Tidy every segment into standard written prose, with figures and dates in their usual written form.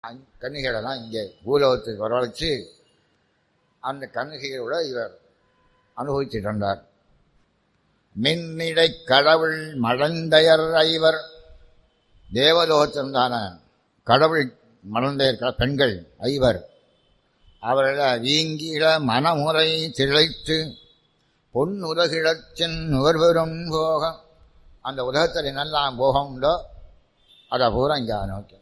கன்னிகைகளெல்லாம் இங்கே பூலோகத்துக்கு வரவழைச்சு அந்த கன்னிகைகளோட இவர் அனுபவிச்சுட்டு இருந்தார். மின்னிடை கடவுள் மழந்தையர் ஐவர், தேவலோகத்திற்கான கடவுள் மழந்தையர் பெண்கள் ஐவர், அவர்கள் வீங்கிட மனமுறை திளைத்து பொன் உலகிழச்சின் நுகர்வரும் போகம், அந்த உலகத்தில் என்னெல்லாம் போகம் உண்டோ அதை பூரா இங்கே நோக்கி.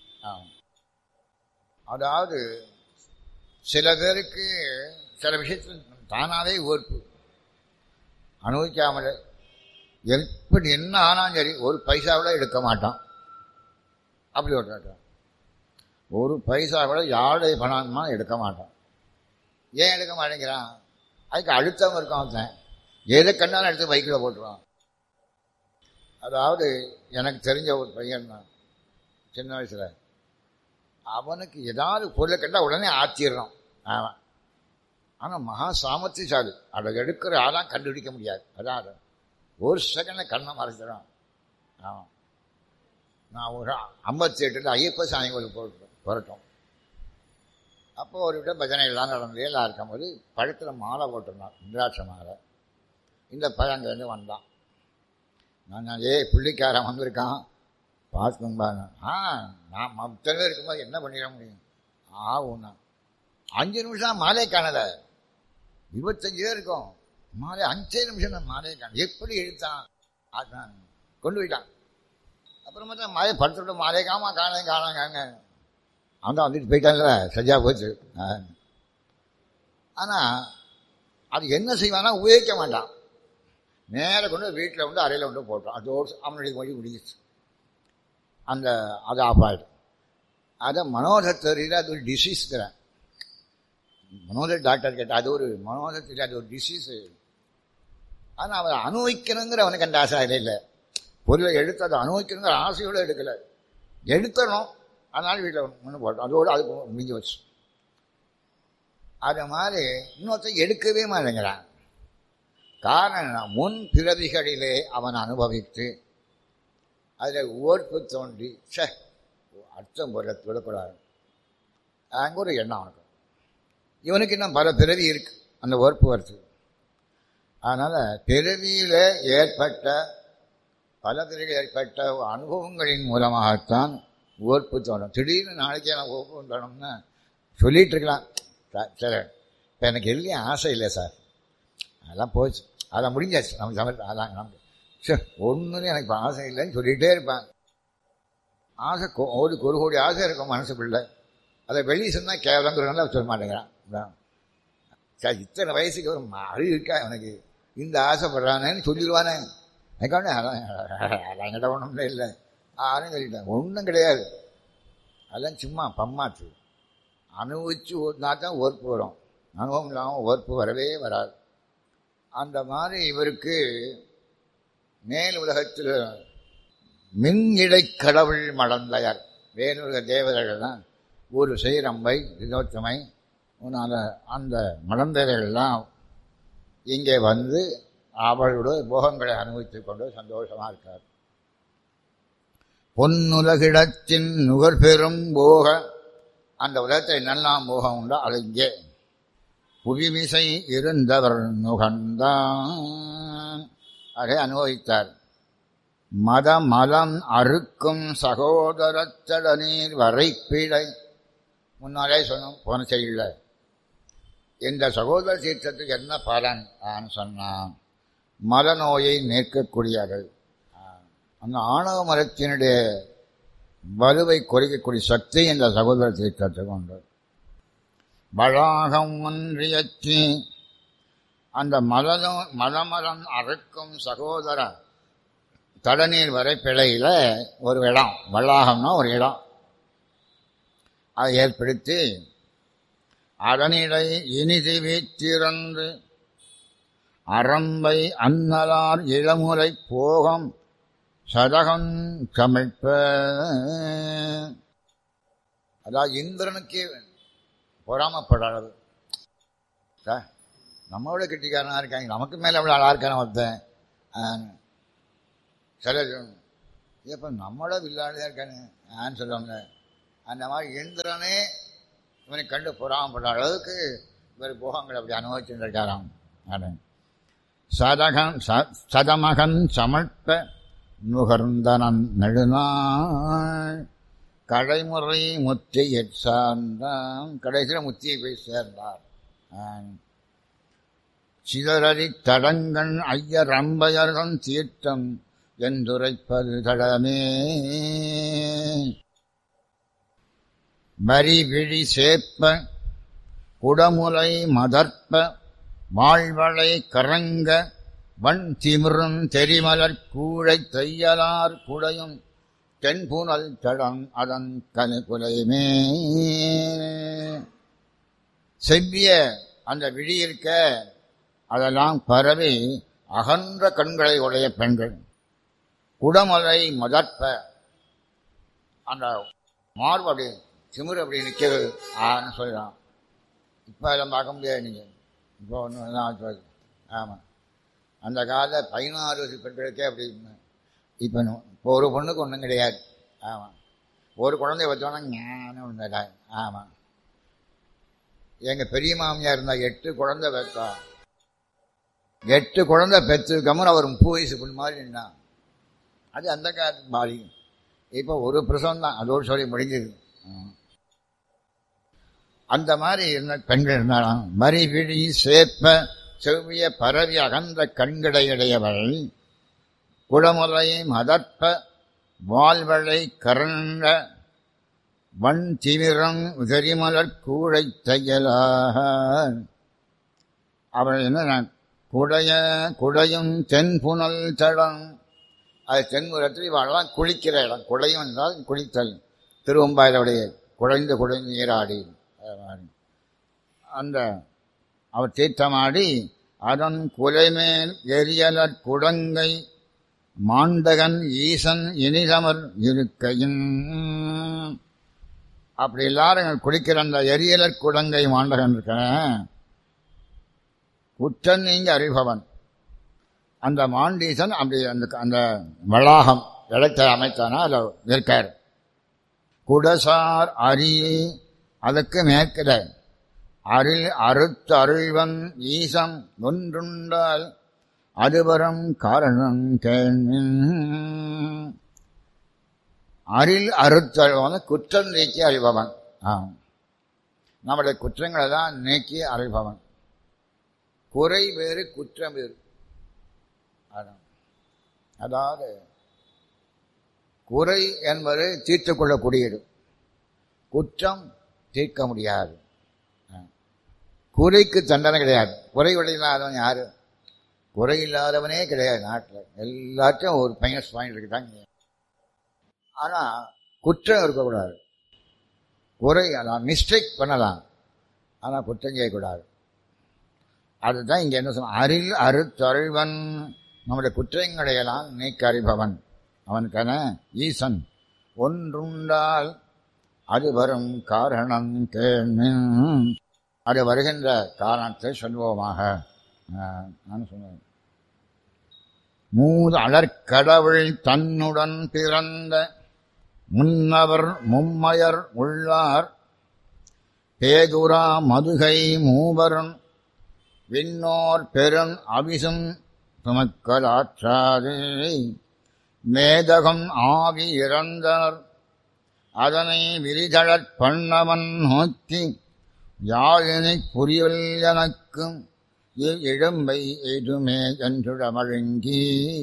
அதாவது சில பேருக்கு சில விஷயத்தில் தானாகவே ஓர்ப்பு அனுபவிக்காமல் எப்படி என்ன ஆனாலும் சரி ஒரு பைசாவோட எடுக்க மாட்டான். அப்படி ஒரு பைசாவோட யாருடைய பணமா எடுக்க மாட்டான். ஏன் எடுக்க மாட்டேங்கிறான்? அதுக்கு அழுத்தம் இருக்கும். அவன் எதை கண்டாலும் எடுத்து பைக்கில் போட்டுருவான். அதாவது எனக்கு தெரிஞ்ச ஒரு பையன் தான், சின்ன வயசுல அவனுக்கு ஏதாவது பொருளை கண்டால் உடனே ஆத்திடுறான் அவன். ஆனால் மகா சாமர்த்தியசாலி, அதை எடுக்கிற ஆளாம் கண்டுபிடிக்க முடியாது. அதான் ஒரு செகண்டில் கண்ணை மறைச்சிடான். ஆமாம், நான் ஒரு 58 ஐயப்ப சாமி கோயில் புரட்டும். அப்போ ஒரு விட பஜனைகள்லாம் நடந்து எல்லாம் இருக்கும்போது பழத்தில் மாலை போட்டிருந்தான், இந்திராட்ச மாலை. இந்த பழம் அங்கேருந்து வந்தான். நான் புள்ளிக்காரன் வந்திருக்கான் பார்த்துக்கோம்பா. நான் மொத்தமே இருக்கும்போது என்ன பண்ணிட முடியும்? ஆகும்னா 5 நிமிஷம் மாலையை காணலை, 25 பேர் இருக்கும் மாலை, 5 நிமிஷம் நான் மாலையை காண. எப்படி எழுத்தான்? அதுதான் கொண்டு போயிட்டான். அப்புறமா தான் மாலையை படுத்துட்டு மாலையை காணாங்க அவன் தான் வந்துட்டு போயிட்டான்ல, சரியா போச்சு. ஆனால் அது என்ன செய்வானா, உபயோகிக்க மாட்டான். நேராக கொண்டு வீட்டில் வந்து அறையில் கொண்டு போட்டான். அதோடு அவனுடைய மொழி முடிஞ்சிச்சு. அது ஆஃப் ஆகிடும். அதை மனோதத்தறியில் அது ஒரு டிசீஸ்கிறேன். மனோத டாக்டர் கேட்டால் அது ஒரு மனோதத்தில் அது ஒரு டிசீஸு. ஆனால் அவன் அனுபவிக்கணுங்கிற அவனுக்கு அந்த ஆசை இல்லை. பொருளை எடுத்து அதை அனுபவிக்கணுங்கிற ஆசையோடு எடுக்கலை, எடுத்தணும். அதனால வீட்டில் ஒன்று போட்டோம். அதோடு அது முடிஞ்சு வச்சு. அது மாதிரி இன்னொருத்தர் எடுக்கவே மாட்டேங்கிறான். காரணம், முன் பிறவிகளிலே அவன் அனுபவித்து அதில் ஓர்ப்பு தோன்றி அர்த்தம் பொருளை விடக்கூடாது அங்கே ஒரு எண்ணம் அவனுக்கு. இவனுக்கு இன்னும் பல பிறவி இருக்கு அந்த ஓர்ப்பு வருது. அதனால் பிறவியில் ஏற்பட்ட பல பிறவியில் ஏற்பட்ட அனுபவங்களின் மூலமாகத்தான் ஓர்ப்பு தோணும். திடீர்னு நாளைக்கே நான் ஓர்ப்பு தோணும்னா சொல்லிகிட்டு இருக்கலாம். சரி, இப்போ எனக்கு எல்லையே ஆசை இல்லை சார், அதெல்லாம் போச்சு, அதெல்லாம் முடிஞ்சாச்சு, நம்ம சமையல் அதான் நமக்கு சரி ஒன்றுன்னு எனக்கு இப்போ ஆசை இல்லைன்னு சொல்லிகிட்டே இருப்பேன். ஆசை ஒரு கோடி ஆசை இருக்கும் மனசுக்குள்ள. அதை வெளியே சொன்னால் கேவலங்கிறனால சொல்ல மாட்டேங்கிறான். சார் இத்தனை வயசுக்கு ஒரு அறிவு இருக்கா அவனுக்கு, இந்த ஆசைப்படுறானேன்னு சொல்லிடுவானே. அதுக்காக அதெல்லாம் கிட்ட ஒன்றும் இல்லை ஆரும் சொல்லிட்டேன். ஒன்றும் கிடையாது, அதெல்லாம் சும்மா பம்மாச்சு. அனுபவிச்சு ஓட்டினா தான் ஓர்ப்பு வரும், அனுபவம் இல்லாமல் ஓர்ப்பு வரவே வராது. அந்த மாதிரி இவருக்கு மேல் உலகத்தில் மின் இடை கடவுள் மடந்தையர், வேலுலக தேவதைகள் தான் ஒரு செய்ரம்பை வினோத்தமை அந்த மடந்தையர்கள்லாம் இங்கே வந்து அவளுடைய போகங்களை அனுபவித்துக் கொண்டு சந்தோஷமாக இருக்கார். பொன்னுலகிடத்தின் நுகர் பெறும் போக, அந்த உலகத்தை என்னெல்லாம் போகம் உண்டோ அது இங்கே புவிமிசை இருந்தவர் நுகர்ந்தான், அதை அனுபவித்தார். மத மலம் அறுக்கும் சகோதரத்தட நீர் வரைப்பிழை, முன்னாலே சொன்னோம் போன செய்யல. இந்த சகோதர தீர்த்தத்துக்கு என்ன பலன் சொன்னான்? மலநோயை நீக்கக்கூடியது. அந்த ஆணவ மரத்தினுடைய வலுவை குறைக்கக்கூடிய சக்தி இந்த சகோதர தீர்த்தத்துக்கு உண்டு. வளாகம் ஒன்றியற்றி அந்த மலமரம் அறுக்கும் சகோதர தடநீர் வரைப்பிழையில் ஒரு இடம், வளாகம்னா ஒரு இடம், அதை ஏற்படுத்தி அதனிடை இனிதி வீற்றிறந்து அரம்பை அன்னலார் இளமுறை போகம் சதகம் சமைப்ப. அதாவது இந்திரனுக்கே பொறாமப்படாது. நம்மளோட கெட்டிக்காரனாக இருக்காங்க, நமக்கு மேலே எவ்வளோ அழகா இருக்கான ஒருத்தன். சில எப்போ நம்மளோட வில்லாடியாக இருக்கானு சொல்லுவாங்க. அந்த மாதிரி இந்திரனே இவனை கண்டு பொறாமப்படுற அளவுக்கு இவர் போகங்களை அப்படி அனுபவிச்சுட்டு இருக்காராம். சதமகன் சமழ்த்த நுகர்ந்தனன் நெடுநாள் கடைமுறை முத்தியை சார்ந்தான். கடைசியில் முத்தியை போய் சேர்ந்தார். சிதறி தடங்கண் ஐயர் அம்பயர்தன் தீர்த்தம் என்றுரைப்பது தடமே மரி விழி சேப்ப குடமுலை மதர்ப்ப வாழ்வளை கரங்க வன் திமிரும் தெரிமலர் கூழை தையலார் குடையும் தென்புனல் தடம் அதன் கலைகுலைமே. செவ்விய அந்த விழி இருக்க அதெல்லாம் பரவி அகன்ற கண்களை உடைய பெண்கள். குடமலை மதற்ப அந்த மார்பு அப்படி திமிரு அப்படி நிற்கிறது சொல்லலாம். இப்போ அதெல்லாம் பார்க்க முடியாது. நீங்கள் இப்போ ஒன்று ஆமாம், அந்த காலத்தில் 16 வயசு பெண்களுக்கே அப்படி. இப்போ ஒரு பொண்ணுக்கு ஒன்றும் கிடையாது. ஆமாம், ஒரு குழந்தைய வச்சோன்னா ஞானம் ஒன்று. ஆமாம், எங்கள் பெரிய மாமியார் இருந்தால் 8 குழந்தை பெற்றா. 8 குழந்தை பெற்றுக்கமும் அவர் 30 வயசு பொண்ணு மாதிரி நின்னான். அது அந்த காலத்து மாறி. இப்போ ஒரு பிரசவம் தான், அதோடு சொல்லி முடிஞ்சது. அந்த மாதிரி இருந்த பெண்கள் இருந்தாலும் மரி விழி சேப்ப செவ்விய பரவி அகன்ற கண்கடையுடையவள் குடமுலை மதற்ப வாழ்வளை கரண்ட வன் திமிரம் தெரிமலர் கூழை தையலாக. அவள் என்ன குடையும் தென்புனல் தடம். அது தென்புறத்தில் இவெல்லாம் குளிக்கிற இடம். குடையும் என்றால் குளித்தல். திருவம்பாயிலுடைய குடைந்து நீராடி அந்த அவர் தீர்த்தமாடி அதன் குலைமேல் எரியலற் குடங்கை மாண்டகன் ஈசன் இனிதமர் இருக்கையும். அப்படி எல்லாரும் குளிக்கிற அந்த எரியலற் குடங்கை மாண்டகன் இருக்க குற்றன் நீங்க அறிபவன். அந்த மாண்டீசன் அப்படி அந்த வளாகம் இடத்தை அமைத்தானா அதில் இருக்கார். குடசார் அரி அதுக்கு மேற்கிட அருள் அறுத்து அருள்வன் ஈசம் ஒன்றுண்டால் அதுவரம் காரணம் கேள்வின். அருள் அறுத்தல்வன் குற்றம் நீக்கி அறிபவன். நம்முடைய குற்றங்களை தான் நீக்கி அறிபவன். குறை வேறு குற்றம் வேறு. அதாவது குறை என்பது தீர்த்துக் கொள்ளக்கூடியது, குற்றம் தீர்க்க முடியாது. குறைக்கு தண்டனை கிடையாது. குறை இல்லாதவன் யாரு? குறை இல்லாதவனே கிடையாது நாட்டில். எல்லாத்தையும் ஒரு மைனஸ் பாயிண்ட் இருக்குதாங்க. ஆனால் குற்றம் இருக்கக்கூடாது. குறை அதான் மிஸ்டேக் பண்ணலாம், ஆனால் குற்றம் செய்யக்கூடாது. அதுதான் இங்கே என்ன சொன்ன, அருள் அறுத்தருள்வன் நம்முடைய குற்றங்களையெல்லாம் நீக்க அறிபவன். அவனுக்கான ஈசன் ஒன்றுண்டால் அது வரும் காரணம் கேள்வின். அது வருகின்ற காரணத்தை சொல்வோமாக. நான் சொன்னேன், மூது அலர்கடவுள் தன்னுடன் பிறந்த முன்னவர் மும்மையர் உள்ளார் பேதுரா மதுகை மூவரும் விண்ணோர் பெரும் அவிசும் சுமக்கலாற்றாதே மேதகம் ஆவி இறந்தனர் அதனை விரிதழற் பண்ணவன் நோக்கி யாழினை புரியல் எனக்கும் இழும்பை எதுமே என்றுடமழுங்கி.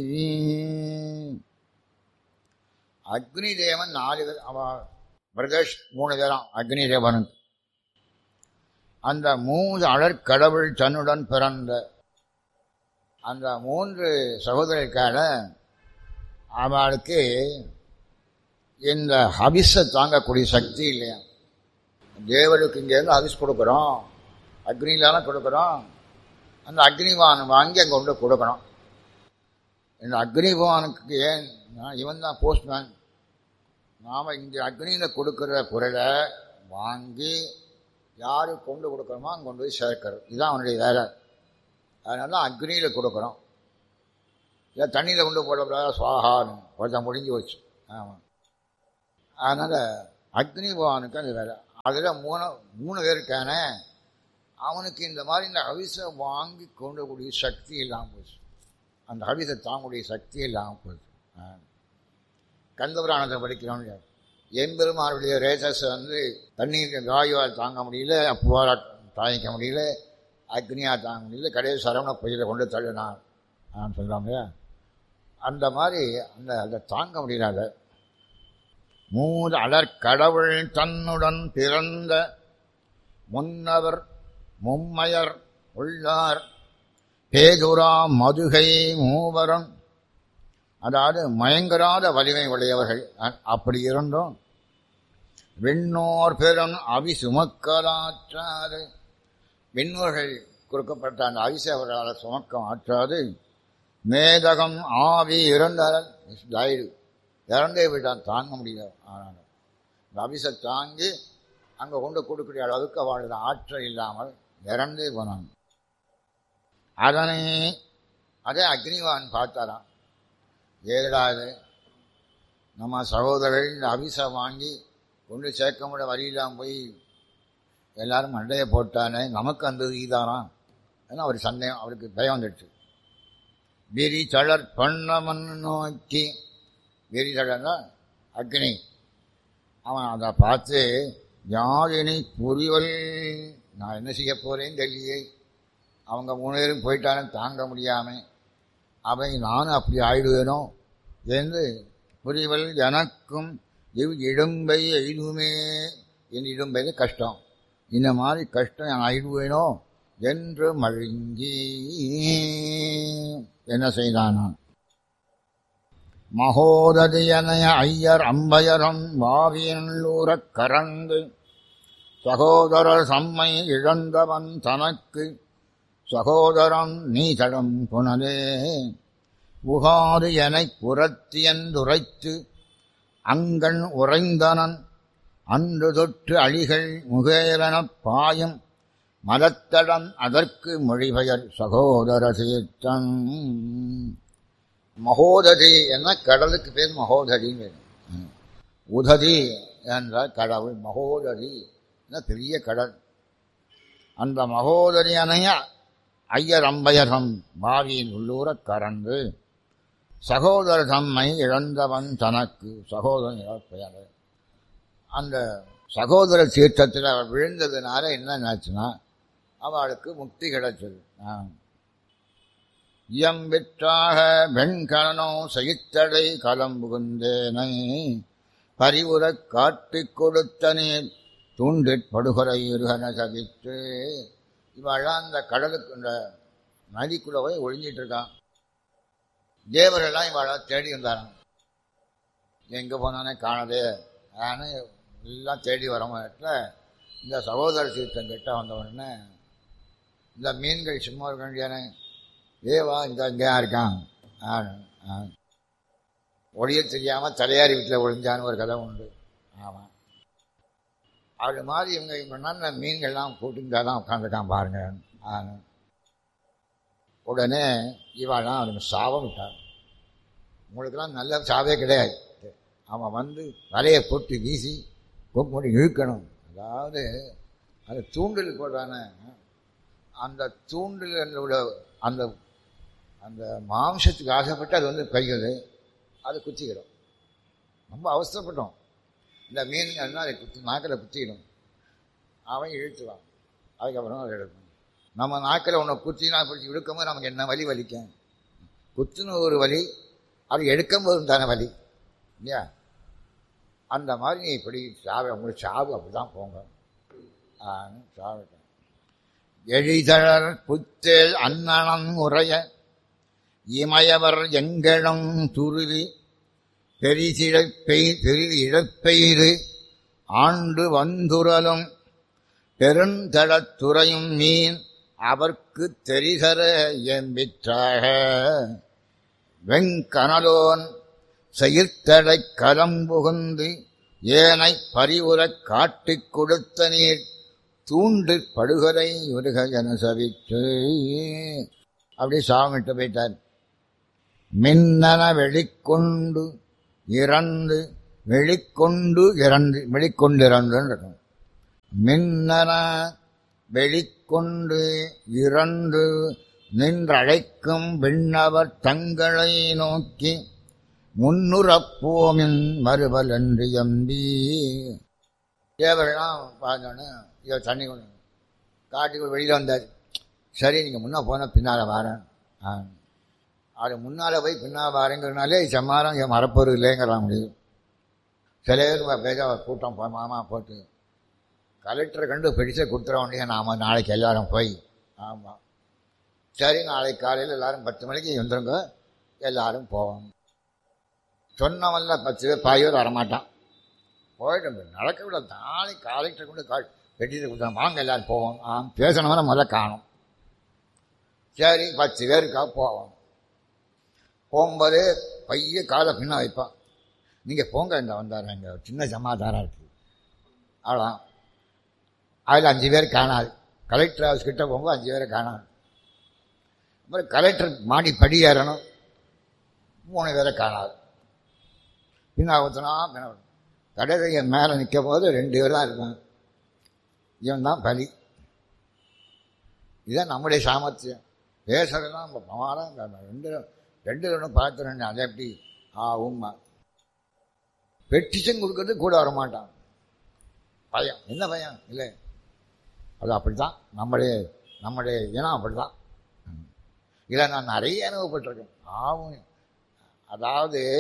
அக்னி தேவன் 4 பேர். பிரதேஷ் 3 பேராம் அக்னி தேவனுக்கு. அந்த 3 அழற்கடவுள் தன்னுடன் பிறந்த அந்த 3 சகோதரருக்கான அவளுக்கு இந்த ஹபிஸை தாங்கக்கூடிய சக்தி இல்லையா. தேவருக்கு இங்கேருந்து ஹபிஸ் கொடுக்குறோம், அக்னியிலான கொடுக்குறோம். அந்த அக்னிவான் வாங்கி அங்கே கொண்டு கொடுக்கணும். இந்த அக்னிவானுக்கு ஏன் இவன் தான் போஸ்ட்மேன். நாம் இங்கே அக்னியில் கொடுக்குற பொருளை வாங்கி யாருக்கு கொண்டு கொடுக்குறோமோ அங்கே கொண்டு போய் சேர்க்கறது. இதுதான் அவனுடைய வேலை. அதனால தான் அக்னியில் கொடுக்குறோம். இல்லை தண்ணியில் கொண்டு போடக்கூடாது, சுவாகான்னு ஒருத்தன் முடிஞ்சு வச்சு. ஆமாம், அதனால் அக்னி பகவானுக்கு அது வேலை. அதில் மூணு பேருக்கான அவனுக்கு இந்த மாதிரி இந்த ஹவிசை வாங்கி கொண்டக்கூடிய சக்தி இல்லாமல் போச்சு. அந்த ஹவிசை தாங்கக்கூடிய சக்தி இல்லாமல் போச்சு. கந்தபுராணத்தை படிக்கிறோம். எம்பெருமானுடைய ரேசஸ் தண்ணீர் காயுவால் தாங்க முடியல, அப்புவால் தாங்கிக்க முடியல, அக்னியால் தாங்க முடியல, கடைசி சரவண பயிரை கொண்டு தள்ளினான் நான் சொல்கிறாங்க. அந்த மாதிரி அந்த தாங்க முடியல. மூது அலர்கடவுள் தன்னுடன் பிறந்த முன்னவர் மும்மையர் உள்ளார் பேதுரா மதுகை மூவரும், அதாவது மயங்கராத வலிமை உடையவர்கள். அப்படி இருந்தும் விண்ணோர் பெரும் அவி சுமக்கலாற்றாது, விண்ணோர்கள் கொடுக்கப்பட்ட அந்த அவிசை அவர்களால் சுமக்க ஆற்றாது. மேதகம் ஆவி இறந்தார், இறந்தே விட்டான், தாங்க முடியல. ஆனாலும் இந்த அவிசை தாங்கி அங்கே கொண்டு கொடுக்கிற அளவுக்கு அவளது ஆற்றல் இல்லாமல் இறந்தே போனான். அதே அக்னிவான் பார்த்தாராம். ஏடாது நம்ம சகோதரர்கள் இந்த அவிசை வாங்கி கொண்டு சேர்க்க முடிய வழியிலாம் போய் எல்லாரும் மண்டையை போட்டானே, நமக்கு அந்த ஈதாராம் ஏன்னா அவர் சந்தேகம், அவருக்கு பயம் வந்துடுச்சு. விரி தளர் பண்ணமன் நோக்கி, விரி தளர்னா அக்னி, அவன் அதை பார்த்து யாழினி புரிவல், நான் என்ன செய்ய போறேன்னு தெரியலையே, அவங்க 3 பேரும் போயிட்டாலும் தாங்க முடியாமல் அவை நானும் அப்படி ஆயிடுவேனோ என்று புரிவல் எனக்கும் இவ் இடும்பை எய்துமே, என் இடும்பைது கஷ்டம், இந்த மாதிரி கஷ்டம் நான் ஆயிடுவேனோ என்று மழுங்கி என்ன செய்தானான். மகோததியனைய ஐயர் அம்பயரம் வாவியல்லூரக் கறந்து சகோதரர் சம்மை இழந்தவன் தனக்கு சகோதரன் நீ தடம் புனலே உகாது எனக் புறத்தியந்துரைத்து அங்கண் உறைந்தனன் அன்று தொற்று அழிகள் முகேரனப் பாயும் மலத்தடன் அதற்கு மொழிபெயர் சகோதர சீர்த்தன். மகோததி என்ன கடலுக்கு பேர் மகோதரின்னு. உததி என்றால் கடவுள், மகோதரி பெரிய கடல். அந்த மகோதரி அணைய ஐயர் அம்பயரம் பாவியின் உள்ளூரக் கறந்து சகோதர தம்மை இழந்தவன் தனக்கு சகோதரன் இழப்பையார். அந்த சகோதர சீர்த்தத்தில் அவள் விழுந்ததுனால என்ன அவளுக்கு முக்தி கிடைச்சது. இயம்பிற்றாக வெண்கலனோ சகித்தடை கலம்புகுந்தேனை பரிவுறக் காட்டிக் கொடுத்த நீர் தூண்டிற் படுகொலை இருகன சகித்து. இவெல்லாம் அந்த கடலுக்கு இந்த நதிக்குள்ள போய் ஒழிஞ்சிட்டு இருக்கான். தேவரெல்லாம் இவளை தேடி வந்தாரான். எங்கே போனானே காணதே எல்லாம் தேடி வரமாட்டில் இந்த சகோதர சீர்த்தம் கிட்ட வந்த உடனே இந்த மீன்கள் சும்மா இருக்க வேண்டியானே, ஏவா இந்த இங்கேயா இருக்கான், ஒழிய தெரியாமல் தலையாரி வீட்டில் ஒழிஞ்சான்னு ஒரு கதை உண்டு. ஆமாம், அது மாதிரி இவங்க மீன்கள்லாம் கூட்டிகிட்டாதான் உட்காந்துருக்கான் பாருங்க. உடனே இவாள்லாம் அவனுக்கு சாபம் விட்டான். உங்களுக்கெல்லாம் நல்ல சாவே கிடையாது, அவன் வலையை போட்டு வீசி கொண்டு இழுக்கணும். அதாவது அது தூண்டில் போடுறான அந்த தூண்டிலோட அந்த அந்த மாம்சத்துக்கு ஆசைப்பட்டு அது கைகள் அது குத்திக்கிடும். ரொம்ப அவசரப்பட்டோம். இந்த மீன்கள்னா அதை நாக்கில் குத்திக்கிடும். அவன் இழுத்துவான். அதுக்கப்புறம் அதை எடுக்கணும். நம்ம நாக்கில் ஒன்று குத்தினா பிடிச்சி இழுக்கும்போது நமக்கு என்ன வலி வலிக்கும். குத்துன ஒரு வலி, அது எடுக்கும்போது தானே வலி இல்லையா? அந்த மாதிரி நீ இப்படி உங்களுக்கு சாவு அப்படி தான் போங்க. சாவிட்டேன். எழிதழர் புத்தேல் அன்னணம் உரைய இமயவர் எங்களும் துருவி பெரிது இழப்பெய்து ஆண்டு வந்துரலும் பெருந்தளத்துறையும் மீன் அவர்க்கு தெரிசர எம்பிற்றாக வெங்கனலோன் செயிர்த்தடை கலம்புகுந்து ஏனை பரிவுறக் காட்டிக் கொடுத்த நீர் தூண்டு படுகொலை உருக என சவித்து அப்படி சாமிட்டு போயிட்டார். மின்னன வெளிக்கொண்டு இறந்து வெளிக்கொண்டிறந்துன்னு இருக்கும். மின்னன வெளிக்கொண்டு இறந்து நின்றழைக்கும் விண்ணவர் தங்களை நோக்கி முன்னுறப்போமின் மறுபல் என்று எம்பி. தேவரெல்லாம் பார்த்தோன்னு ஐயோ தண்ணி கொண்டு காட்டுக்குள் வெளியில் வந்தார். சரி நீங்கள் முன்னே போனால் பின்னால் வரேன். அது முன்னால் போய் பின்னால் வரேங்கிறதுனாலே சம்மாரம் என் மரப்பொருள் இல்லைங்கிறான் முடியும். சில பேர் பேச கூட்டம் மாமா போட்டு கலெக்டரை கண்டு பிடிச்ச கொடுத்துறோன்னே நாம் நாளைக்கு எல்லாரும் போய். ஆமாம் சரி நாளைக்கு காலையில் எல்லோரும் 10 மணிக்கு வந்துருங்க, எல்லோரும் போவோம். சொன்னவன்ல 10 பேர் 5 பேர் வரமாட்டான். போயிட்டு நடக்க விட நாளைக்கு கலெக்டரை கொண்டு பெட்டிட்டு கொடுத்தோம், வாங்க எல்லோரும் போவோம். பேசணும்னா முதல்ல காணும். சரி 10 பேருக்காக போவோம். போகும்போது பைய காலை பின்ன வைப்பான். நீங்கள் போங்க, இந்த வந்தார் இங்கே சின்ன சமாதானம் இருக்குது அவ்வளோ. அதில் 5 பேர் காணாது. கலெக்டர் ஹவுஸ் கிட்ட போகும்போது 5 பேரை காணாது. அப்புறம் கலெக்டர் மாடி படி ஏறணும், 3 பேரை காணாது. பின்னா ஊற்றினா கடைசியை மேலே நிற்கும் போது 2 பேர் தான் இருப்பான். இவன் தான் பலி. இதுதான் நம்முடைய சாமர்த்தியம். பேசுறதுலாம் நம்ம பிரமாதம். ரெண்டு ஒன்றும் பார்த்துறேன். அதை எப்படி உண்மை பெட்டிஷன் கொடுக்கறது கூட வரமாட்டான். பயம் என்ன பயம் இல்லை, அது அப்படித்தான். நம்முடைய இனம் அப்படித்தான். இல்லை நான் நிறைய அனுபவப்பட்டிருக்கேன். அதாவது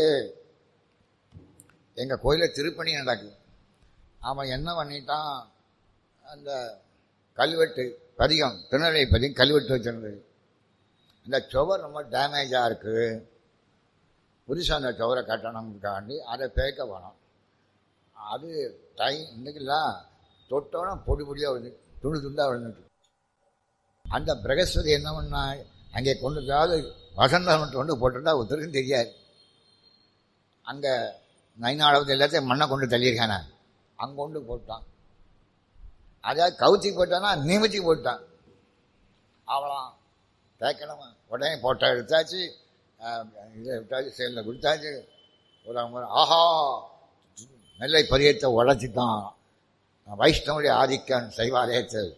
எங்கள் கோயிலில் திருப்பணி நடக்குது. அவன் என்ன பண்ணிட்டான், அந்த கல்வெட்டு பதிகம் திருநெல்வேலி பதிகம் கல்வெட்டு வச்சிருந்தது. இந்த சுவர் ரொம்ப டேமேஜாக இருக்குது, புதுசாக அந்த சுவரை கட்டணம்காண்டி அதை பேக்க வேணும். அது இன்னைக்கெல்லாம் தொட்டோன்னா பொடி பொடியாக விழுந்து துண்டாக விழுந்துட்டு. அந்த பிரகஸ்பதி என்ன பண்ணா, அங்கே கொண்டு வசந்தம் கொண்டு போட்டுட்டா ஒருத்தருக்கும் தெரியாது. அங்கே 9வது எல்லாத்தையும் மண்ணை கொண்டு தள்ளியிருக்கானே, அங்கே கொண்டு போட்டான். அதாவது கவுத்தி போட்டானா நிமித்தி போட்டான். அவளாம் தேக்கணுமா, உடனே போட்டோ எடுத்தாச்சு, இதை விட்டாச்சு, செயலில் கொடுத்தாச்சு. ஒரு ஆஹா நெல்லை பரியத்தை உடைச்சிட்டான், வைஷ்ணவனுடைய ஆதிக்கம் செய்வாலயத்தில்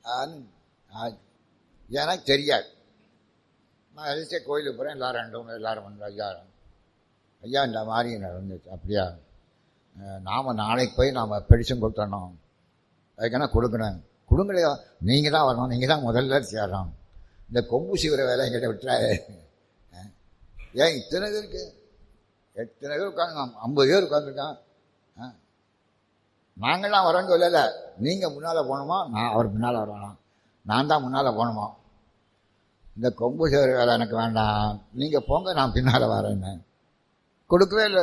எனக்கு தெரியாது. நான் எதிர்த்து கோயிலுக்கு போகிறேன், எல்லாரும் வந்து ஐயா இந்த மாதிரி நடந்துச்சு. அப்படியா, நாம் நாளைக்கு போய் நாம் பெடிஷன் கொடுத்தணும், அதுக்கான கொடுங்கலையா, நீங்கள் தான் வரணும், நீங்கள் தான் முதல்ல சேரணும். இந்த கொம்பு சீவிர வேலை என்கிட்ட விட்டுறாரு. ஏன் இத்தனை பேருக்கு, எத்தனை பேர் உட்காந்து 50 பேர் உட்காந்துருக்கான். நாங்கள்லாம் வரோன்னு சொல்லலை, நீங்கள் முன்னால் போகணுமா, நான் அவர் பின்னால் வரணும், நான் தான் முன்னால் போகணுமா. இந்த கொம்பு சீவிர வேலை எனக்கு வேண்டாம், நீங்கள் போங்க, நான் பின்னால் வரேன்னு கொடுக்கவே இல்லை.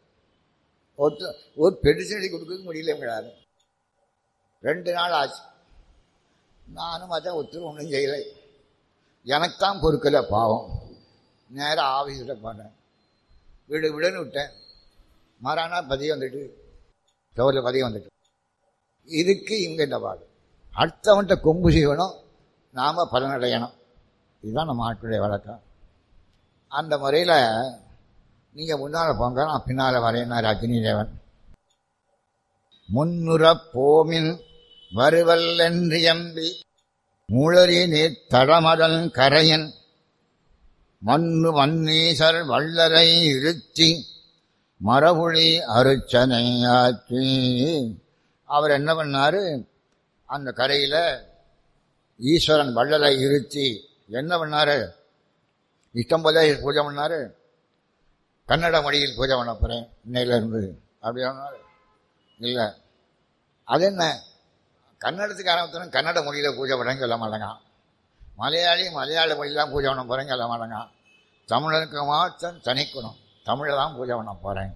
ஒரு பெடிஷன் கொடுக்க முடியல எங்களால். 2 நாள் ஆச்சு. நானும் பார்த்தா ஒருத்தர் ஒன்றும் செய்யலை. எனக்கு தான் பொறுக்கலை பாவம். நேராக ஆஃபீஸில் போனேன், விடுன்னு விட்டேன். மறானா பதியம் வந்துட்டு, சோரில் பதியம் வந்துட்டு. இதுக்கு இவங்க என்ன பாடு, அடுத்தவன்கிட்ட கொம்பு செய்யணும், நாம் பலனடையணும். இதுதான் நம்ம ஆட்களுடைய வழக்கம். அந்த முறையில் நீங்கள் முன்னால் போங்க, நான் பின்னால் வரேன்னார் அக்னி தேவன். முன்னுறப் போமின் வருவல் என்று எம்பி முழறி நீர் தடமதன் கரையன் மண்ணு மன்னீசர் வள்ளரை இருத்தி மரபுழி அருச்சனை ஆற்றி. அவர் என்ன பண்ணார், அந்த கரையில் ஈஸ்வரன் வள்ளலை இருத்தி என்ன பண்ணார், இஷ்டம் போல பூஜை பண்ணார். கன்னட மொழியில் பூஜை பண்ண போகிறேன் இன்னையிலேருந்து அப்படி சொன்னார். இல்லை, அது என்ன, கன்னடத்துக்கு ஆரம்பித்தோம் கன்னட மொழியில் பூஜை பண்ணுறேன்னு சொல்ல மாட்டேங்க. மலையாள மொழியெலாம் பூஜை பண்ண போகிறேன்னு சொல்ல மாட்டேங்க. தமிழனுக்கு மாற்றம் தனிக்கணும், தமிழில் தான் பூஜை பண்ண போகிறேன்.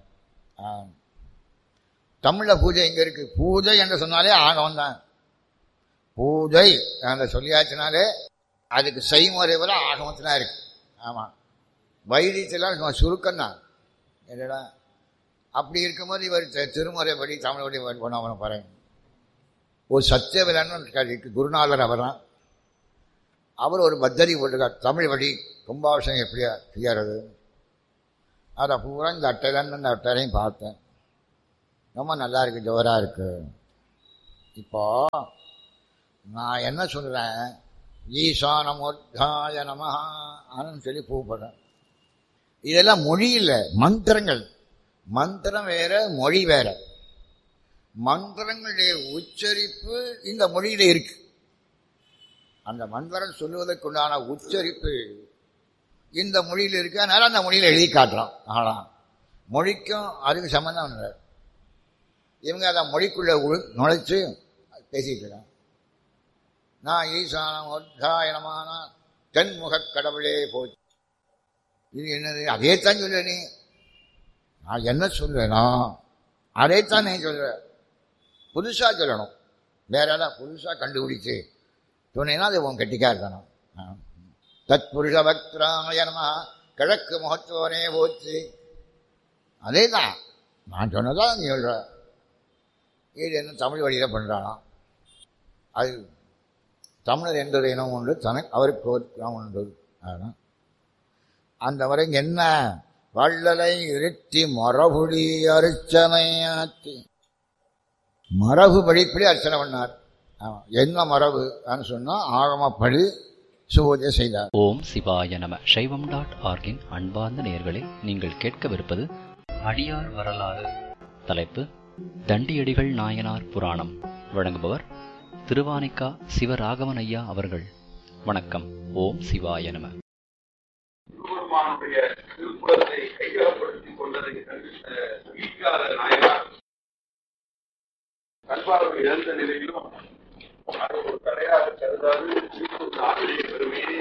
தமிழில் பூஜை இங்கே இருக்குது. பூஜை என்று சொன்னாலே ஆகவம் தான். பூஜை அந்த சொல்லியாச்சுனாலே அதுக்கு செய்முறை வர ஆகமத்தினா இருக்கு. ஆமாம், வைத்தியத்தில் சுருக்கம் தான் என்னடா. அப்படி இருக்கும்போது இவர் திருமுறைப்படி தமிழ் படி பண்ண போகிறேன். ஒரு சத்தியவிலன்னு குருநாதர் அவர் தான். அவர் ஒரு பத்தரி போட்டிருக்கார், தமிழ் வழி கும்பாபிஷேகம் எப்படியா செய்யறது. அதை பூரா இந்த அட்டையிலன்னு அந்த அட்டையிலையும் பார்த்தேன். ரொம்ப நல்லா இருக்கு, ஜோரா இருக்கு. இப்போ நான் என்ன சொல்றேன், ஈசானமோத்தாய நமஹான்னு சொல்லி கூப்பிடுறேன். இதெல்லாம் மொழி இல்லை, மந்திரங்கள். மந்திரம் வேற, மொழி வேற. மந்திரங்களுடைய உச்சரிப்பு இந்த மொழியில இருக்கு. அந்த மந்திரம் சொல்லுவதற்குண்டான உச்சரிப்பு இந்த மொழியில் இருக்கு. அதனால அந்த மொழியில் எழுதி காட்டுறோம். ஆனா மொழிக்கும் அதுக்கு சம்பந்தம் இல்லை. இவங்க அதை மொழிக்குள்ள நுழைச்சு பேசிட்டு இருக்காங்க. நான் ஈசானம் ஒத்தாயனமான தென்முக கடவுளே போச்சு. இது என்னது? அதே தான் சொல்ல. நீ நான் என்ன சொல்வேனா அதைத்தான் நீ சொல்ற. புதுசா சொல்லணும். வேற ஏதாவது புதுசா கண்டுபிடிச்சு சொன்னீங்கன்னா அது உன் கெட்டிக்கா இருக்கணும். தத் புருஷ பக்திராய நம கிழக்கு மகத்துவனே போச்சு. அதே தான் நான் சொன்னதான் நீ சொல்ற. இது என்ன தமிழ் வழியில பண்றானா? அது தமிழர் என்பது இனம் உண்டு, அவருக்கு ஒரு இனம் உண்டு. அந்த வரை என்ன வள்ளலை இருத்தி மரபுடி அர்ச்சனையாத்தி, மரபு படிப்படி அர்ச்சனை பண்ணார். என்ன மரபு சொன்னா ஆகமப்படி பூஜை செய்தார். ஓம் சிவாய நம. சைவம்.org அன்பார்ந்த நேயர்களே, நீங்கள் கேட்கவிருப்பது அடியார் வரலாறு. தலைப்பு தண்டியடிகள் நாயனார் புராணம். வழங்குபவர் திருவானைக்கா சிவராகவன் ஐயா அவர்கள். வணக்கம். ஓம் சிவாய நம. திருக்குறளை கையகப்படுத்திக் கொண்டதை வீக்காத நாயனார் கண்பார்வை இழந்த நிலையிலும் அது ஒரு தடையாக கருதாது நாட்டுடைய பெருமையை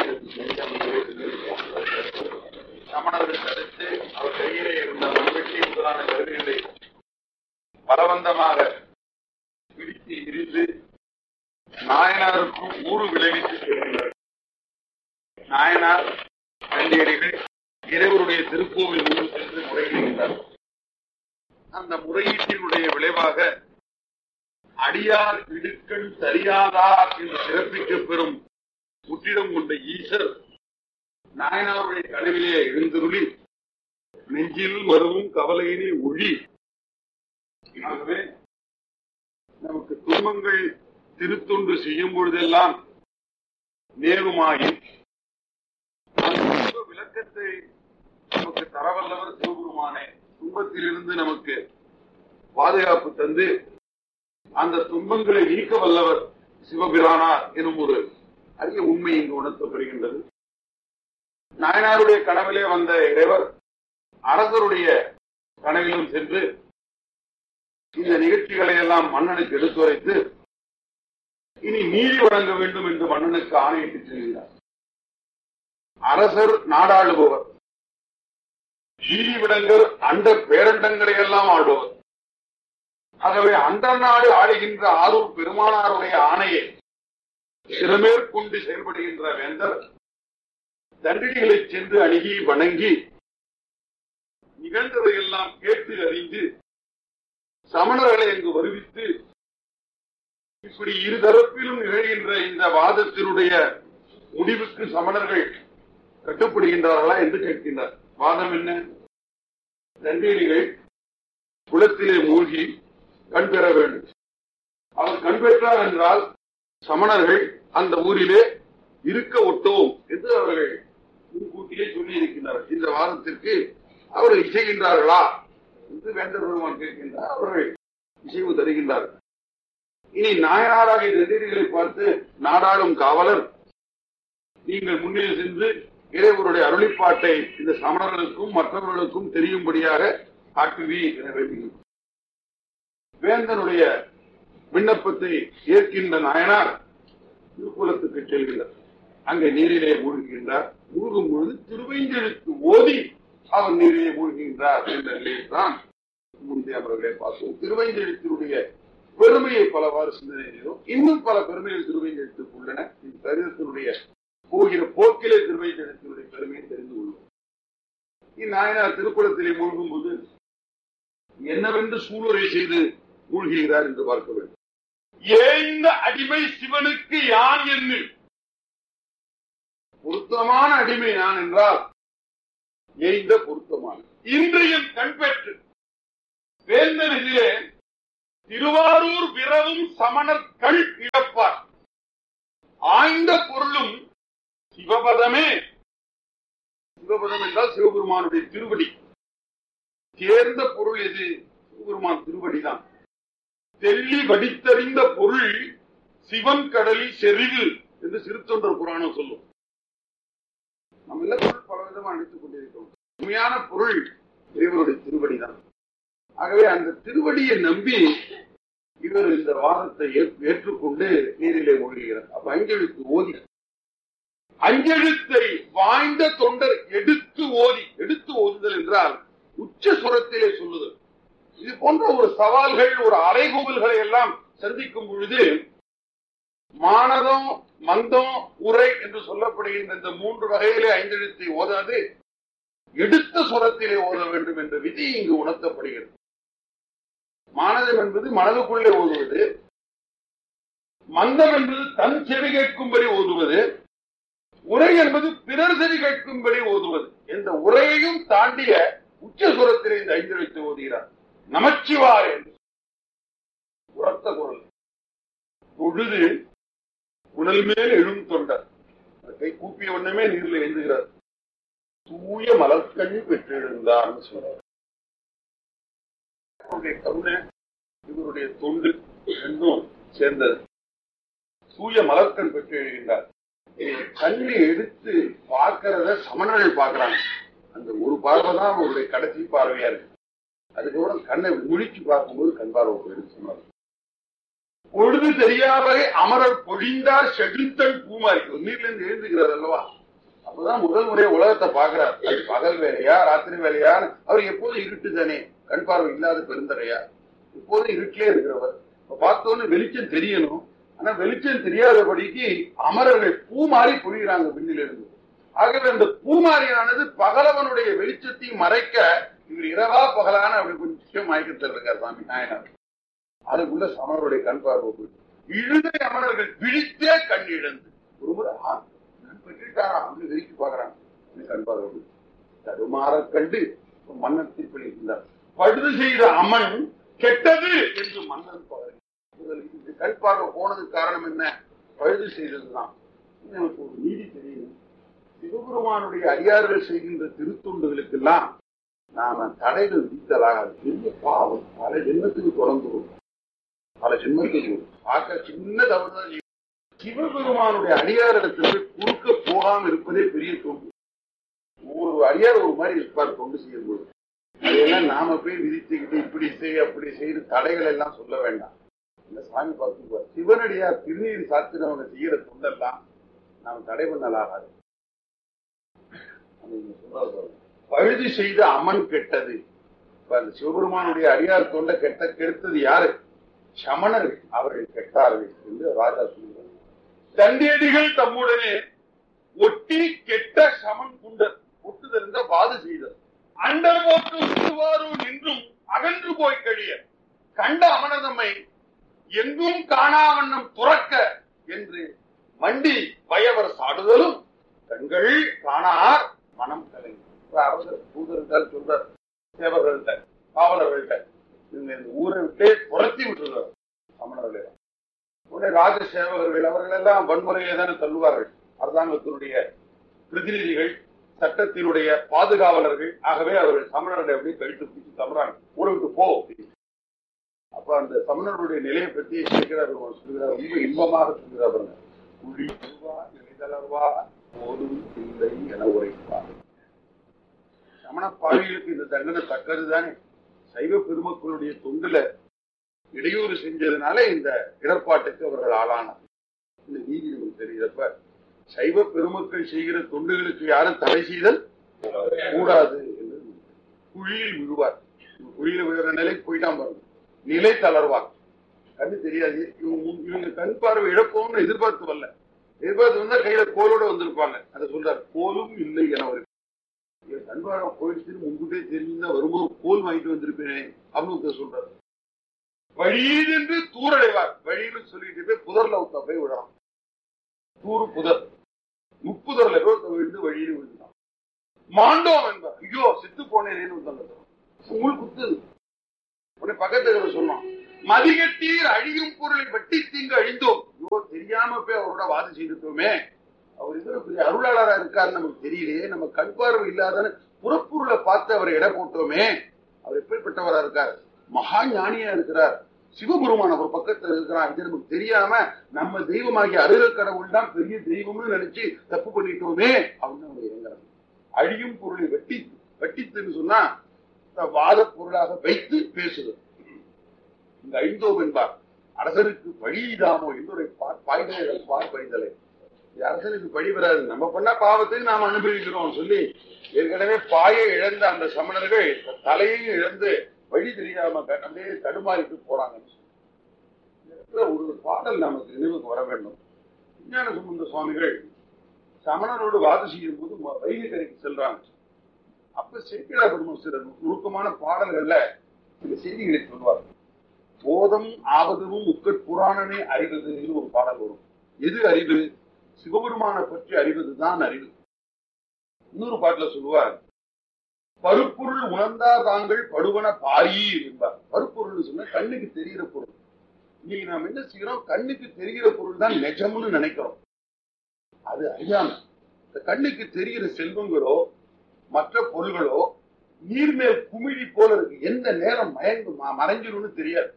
சமணர்கள் தடுத்து அவர் கையிலே இருந்த மண்வெட்டி முதலான கருவிகளை பலவந்தமாக பிடித்து இருந்து நாயனாருக்கும் ஊறு விளைவித்து செல்கிறார். நாயனார் தண்டியடிகள் இறைவருடைய திருக்கோவில் முன்பு சென்று முறையிடுகிறார். அந்த முறையீட்டினுடைய விளைவாக அடியார் இடுக்கண் சரியாதார் என்று சிறப்பிக்கப் பெறும் புற்றிடம் கொண்ட ஈசர் நாயனாருடைய கனவிலே எழுந்துருளி நெஞ்சில் வருவும் கவலையினை ஒழி. ஆகவே நமக்கு துன்பங்கள் திருத்தொன்று செய்யும் பொழுதெல்லாம் நேருமாகி விளக்கத்தை நமக்கு தரவல்லவர் சிவபெருமானே. துன்பத்திலிருந்து நமக்கு பாதுகாப்பு தந்து அந்த துன்பங்களை நீக்க வல்லவர் சிவபிரானார் எனும் ஒரு அரிய உண்மை இங்கு உணர்த்தப்படுகின்றது. நாயனாருடைய கனவிலே வந்த இறைவர் அரசருடைய கனவிலும் சென்று இந்த நிகழ்ச்சிகளை எல்லாம் மன்னனுக்கு எடுத்துரைத்து இனி நீதி வழங்க வேண்டும் என்று மன்னனுக்கு ஆணையிட்டு செல்கிறார். அரசர் நாடாளுபவர், நீதி விடங்கர் அண்ட பேரண்டங்களை எல்லாம் ஆடுபவர். ஆகவே அண்ட நாடு ஆளுகின்ற ஆரூர் பெருமானாருடைய ஆணையை சிறமேற்கொண்டு செயல்படுகின்ற வேந்தர் தண்டிகளை சென்று அணுகி வணங்கி நிகழ்ந்ததையெல்லாம் கேட்டு அறிந்து சமணர்களை அங்கு வருவித்து இப்படி இருதரப்பிலும் நிகழ்கின்ற இந்த வாதத்தினுடைய முடிவுக்கு சமணர்கள் கட்டுப்படுகின்றார்களா என்று கேட்கின்றார். வாதம் என்ன? தண்டியடிகள் குளத்திலே மூழ்கி கண் பெற வேண்டும். அவர் கண் பெற்றார் என்றால் சமணர்கள் அந்த ஊரிலே இருக்க ஒட்டோம் என்று அவர்கள் முன்கூட்டியே சொல்லி இருக்கின்றார்கள். இந்த வாதத்திற்கு அவர்கள் இசைகின்றார்களா என்று வேந்தர் பெருமான் கேட்கின்றார். அவர்கள் இசைவு தருகின்றார்கள். இனி நாயனாராக தண்டியடிகளை பார்த்து நாடாளும் காவலர், நீங்கள் முன்னே சென்று இறைவருடைய அருளிப்பாட்டை இந்த சமணர்களுக்கும் மற்றவர்களுக்கும் தெரியும்படியாக காட்டுவி என வேண்டுகிறார். வேந்தனுடைய விண்ணப்பத்தை ஏற்கின்ற நாயனார் திருக்குளத்துக்கு செல்கிறார். அங்கே நீரிலே மூழ்கின்றார். மூழ்கும் பொழுது திருவைந்தெழுத்து ஓதி அவர் நீரிலே மூழ்கின்றார் என்ற நிலையில் தான் முந்தைய அவர்களை பார்த்தோம். திருவைந்தெழுத்தினுடைய பெருமையை பலவாறு சிந்தனை செய்தோம். இன்னும் பல பெருமைகள் திருவைந்தெழுத்துக்கு உள்ளன. இந்த சரிதத்தினுடைய போகிற போக்கிலே திருவைந்தெழுத்தினுடைய பெருமையை தெரிந்து கொள்வோம். இந்நாயனார் திருக்குளத்திலே மூழ்கும் போது என்னவென்று சூளுரை செய்து மூழ்கிறார் என்று பார்க்க வேண்டும். ஏந்த அடிமை சிவனுக்கு யான் என்று, பொருத்தமான அடிமை நான் என்றால் ஏந்த பொருத்தமான இன்று என் கண் பெற்று வேந்தனிலே திருவாரூர் விரவும் சமணர்கள் இழப்பார். ஆய்ந்த பொருளும் சிவபதமே. சிவபதம் என்றால் சிவபெருமானுடைய திருவடி. தேர்ந்த பொருள் எது? சிவபெருமான் திருவடிதான். தெள்ளி வடித்தறிந்த பொருள் சிவன் கடலில் செறிவு என்று சிறுத்தொண்டர் புராணம் சொல்லும். நம்ம எல்லா பொருள் பல விதமா அழைத்துக் கொண்டிருக்கிறோம். உண்மையான பொருள் இறைவனுடைய திருவடிதான். ஆகவே அந்த திருவடியை நம்பி இவர் இந்த வாதத்தை ஏற்றுக்கொண்டு நீரிலே மூழ்கிறார். அப்ப அஞ்செழுத்து ஓதி, அஞ்செழுத்தை வாய்ந்த தொண்டர் எடுத்து ஓதி. எடுத்து ஓதுதல் என்றால் உச்ச சுரத்திலே சொல்லுதல். இது போன்ற ஒரு சவால்கள், ஒரு அறைகூவல்களை எல்லாம் சந்திக்கும் பொழுது மானதம், மந்தம், உரை என்று சொல்லப்படுகின்ற இந்த 3 வகையிலே ஐந்தெழுத்தை ஓதாது எடுத்த சுரத்திலே ஓத வேண்டும் என்ற விதி இங்கு உணர்த்தப்படுகிறது. மானதம் என்பது மனதுக்குள்ளே ஓதுவது, மந்தம் என்பது தன் செவி கேட்கும்படி ஓதுவது, உரை என்பது பிறர் செவி கேட்கும்படி ஓதுவது. இந்த உரையையும் தாண்டிய உச்ச சுரத்திலே இந்த ஐந்தெழுத்தை ஓதுகிறார். நமச்சிவாய என்று உரத்த குரல். தொழுது உடல் மேல் எழும் தொண்டர் கை கூப்பிய உடனே நீரில் எழுந்துகிறார். தூய மலர்கண் பெற்றெழுந்தார் சொல்றார். கருணை, இவருடைய தொண்டு ரெண்டும் சேர்ந்தது. தூய மலர்கண் பெற்று எழுகின்றார். கண்ணை எடுத்து பார்க்கிறத சமணர்கள் பார்க்கிறாங்க. அந்த ஒரு பார்வை தான் அவருடைய கடைசி பார்வையா இருக்கு. அதுக்கப்புறம் கண்ணை முழிச்சு பார்க்கும்போது கண் பார்வை போயிடுச்சு சொன்னார். பொழுது தெரியாதவரை அமரர் பொழிந்தார் செழித்தல் பூமாரி. நீர்ல இருந்து எழுந்துகிறார் அல்லவா? அப்பதான் முதல் முறை உலகத்தை பார்க்கிறார். அது பகல் வேலையா ராத்திரி வேலையா? அவர் எப்போதும் இருட்டு தானே, கண் பார்வை இல்லாத பெருந்தரையா? எப்போதும் இருட்டிலே இருக்கிறவர். பார்த்தோன்னு வெளிச்சம் தெரியணும். ஆனா வெளிச்சம் தெரியாதபடிக்கு அமரர்கள் பூமாரி பொழிகிறாங்க விண்ணிலிருந்து. ஆகவே அந்த பூமாரியானது பகலவனுடைய வெளிச்சத்தையும் மறைக்க இவர் இரவா பகலான அப்படி கொஞ்சம் மயக்கத்தில் இருக்கார் சாமி நாயனார். அதுக்குள்ள சமணருடைய கண் பார்வை இழுதை அமரர்கள் பிடித்தே கண் இழந்து ஒரு முறை பெற்றுட்டாரா அப்படி விரிச்சு பாக்குறாங்க. கண் பார்வை தடுமாற கண்டு மன்னன் தீர்ப்பளிக்கின்றார். படுது செய்த அமன் கெட்டது என்று மன்னன் பாரு. கண் பார்வை போனதுக்கு காரணம் என்ன? பழுது செய்ததுதான். எனக்கு ஒரு நீதி தெரியும். சிவபெருமானுடைய அடியார்கள் செய்கின்ற திருத்தொண்டுகளுக்கெல்லாம் நாம தடைகள் விதித்தலாகாது. பெரிய பாவம். பல ஜென்மத்துக்கு தொடர்ந்து பல ஜென்மத்துக்கு பார்க்க சின்ன தவறுதான். சிவபெருமானுடைய அடியாரிடத்திற்கு குறுக்க போகாம இருப்பதே பெரிய தொண்டு. ஒரு அடியார் ஒரு மாதிரி இருப்பார் தொண்டு செய்யும் போது. அதையெல்லாம் நாம போய் விதித்துக்கிட்டு இப்படி செய் அப்படி செய்து தடைகள் எல்லாம் சொல்ல வேண்டாம். இந்த சாமி பார்த்துக்குவார். சிவனடியார் திருநீர் சாத்தினவங்க செய்யற தொண்டெல்லாம் நாம தடை பண்ணலாகாது. பழுது செய்த அமன் கெட்டது. சிவபெருமானுடைய அடியார் தொண்டை கெடுத்தது யாரு? சமணர்கள். அவர்கள் கெட்டார்கள் என்று ராஜா சொல்லுவார். தண்டியடிகள் தம்முடனே ஒட்டி கெட்ட சமன் குண்டர். ஒட்டுதல் என்ற வாது செய்தல். அண்டர் போற்றும் திருவாரூர் நின்றும் அகன்று போய் கழிய கண்ட அமனதம்மை எங்கும் காணாவண்ணம் துறக்க என்று மண்டி வயவர் சாடுதலும் கண்கள் காணார் மனம் கலைஞர். தூதர்கள் சொல்றார் சேவர்கள்ட்ட காவலர்கள்ட்ட இந்த ஊரை விட்டே புரத்தி விட்டுறார் சமணர்கள். உடனே ராஜ சேவகர்கள் அவர்கள் எல்லாம் வன்முறையை தானே தள்ளுவார்கள். அரசாங்கத்தினுடைய பிரதிநிதிகள், சட்டத்தினுடைய பாதுகாவலர்கள். ஆகவே அவர்கள் சமணர்களை எப்படி கழித்து பிடிச்சு தம்புறாங்க, ஊரை விட்டு போ. அப்ப அந்த சமணர்களுடைய நிலையை பற்றி சொல்கிறார். ரொம்ப இன்பமாக சொல்கிறார். குழி நிலைதளர்வா போதும் இல்லை என உரைப்பார். சமண பாவிகளுக்கு இந்த தண்டனை தக்கதுதானே. சைவ பெருமக்களுடைய தொண்டுல இடையூறு செஞ்சதுனால இந்த இடர்பாட்டுக்கு அவர்கள் ஆளானார். இந்த நீதி நமக்கு தெரியுதப்ப சைவ பெருமக்கள் செய்கிற தொண்டுகளுக்கு யாரும் தடை செய்தல் கூடாது என்று குழியில் விழுவார். குழியில விழுற நிலைக்கு போயிட்டான் பாருங்க. நிலை தளர்வார். கண்ணு தெரியாது. இவங்க கண் பார்வை இழப்போம்னு எதிர்பார்த்து வரல. எதிர்பார்த்து வந்தா கையில கோலோட வந்திருப்பாங்க. அதை சொல்றாரு. கோலும் இல்லை என ஒரு கண் பார்வை போயிடுச்சுன்னு முன்கூட்டே தெரிஞ்சுதான் வரும்போது கோல் வாங்கிட்டு வந்திருப்பேன் அப்படின்னு சொல்றாரு. வழியில் என்று தூரடைவார். வழியில் சொல்லிட்டு போய் புதர்ல போய் விடலாம். தூரு புதர் முப்புதர்ல விழுந்து வழியில் விழுந்தான். மாண்டோம் என்பார். ஐயோ செத்து போனேன்னு உங்களுக்கு குத்துது. உடனே பக்கத்துல சொன்னான். மதிகட்டீர் அழியும் பொருளை வெட்டி தீங்கு அழிந்தோம். தெரியாம போய் அவரோட வாதம் செய்துட்டோமே, அவர் இவ்வளவு பெரிய அருளாளரா இருக்காரு நமக்கு தெரியலையே, நம்ம கண் பார்வை இல்லாத புறப்பொருளை பார்த்து அவரை இட போட்டோமே. அவர் எப்படிப்பட்டவரா இருக்கார், மகா ஞானியா இருக்கிறார், சிவபெருமான ஒரு பக்கத்துல இருக்கிறான். இது நமக்கு தெரியாம நம்ம தெய்வமாகிய அருள் கடவுள் தான் பெரிய தெய்வம்னு நினைச்சு தப்பு பண்ணிட்டோமே அப்படின்னு இறங்குறாங்க. அழியும் பொருளை வெட்டித்துன்னு சொன்னா வாத பொருளாக வைத்து பேசுது. இந்த ஐந்தோம் என்பார் அரசனுக்கு வழிதாமோ என்னுடைய பாய்தலை பார்ப்பறிதலை. அரசனுக்கு பழி வராது, நம்ம பண்ண பாவத்தை நாம் அனுபவிக்கிறோம் சொல்லி ஏற்கனவே பாயை இழந்த அந்த சமணர்கள் தலையையும் இழந்து வழி தெரியாம அப்படியே தடுமாறிட்டு போறாங்க. ஒரு பாடல் நமக்கு நினைவுக்கு வர வேண்டும். விஞ்ஞான சம்பந்த சுவாமிகள் சமணரோடு வாதம் செய்யும் போது வைகரைக்கு செல்றாங்க. அப்ப சேக்கிழா பெருமாள் சில நுணுக்கமான பாடல்கள்ல இந்த செய்திகளை சொல்வார். போதம் ஆபதமும் முக்கட் புராணனே அறிவது ஒரு பாடல் வரும். எது அறிவு? சிவபெருமான பற்றி அறிவதுதான் அறிவு. இன்னொரு பாட்டுல சொல்லுவார், பருப்பொருள் உணர்ந்தார் தாங்கள் படுவன பாரீர் என்பார். பருப்பொருள் சொன்ன கண்ணுக்கு தெரிகிற பொருள். இன்னைக்கு நாம் என்ன செய்யறோம், கண்ணுக்கு தெரிகிற பொருள் தான் நிஜம்னு நினைக்கிறோம். அது அறியாம இந்த கண்ணுக்கு தெரிகிற செல்வங்களோ மற்ற பொருள்களோ நீர்மேல் குமிழி போல இருக்கு. எந்த நேரம் மறைஞ்சிரும்னு தெரியாது.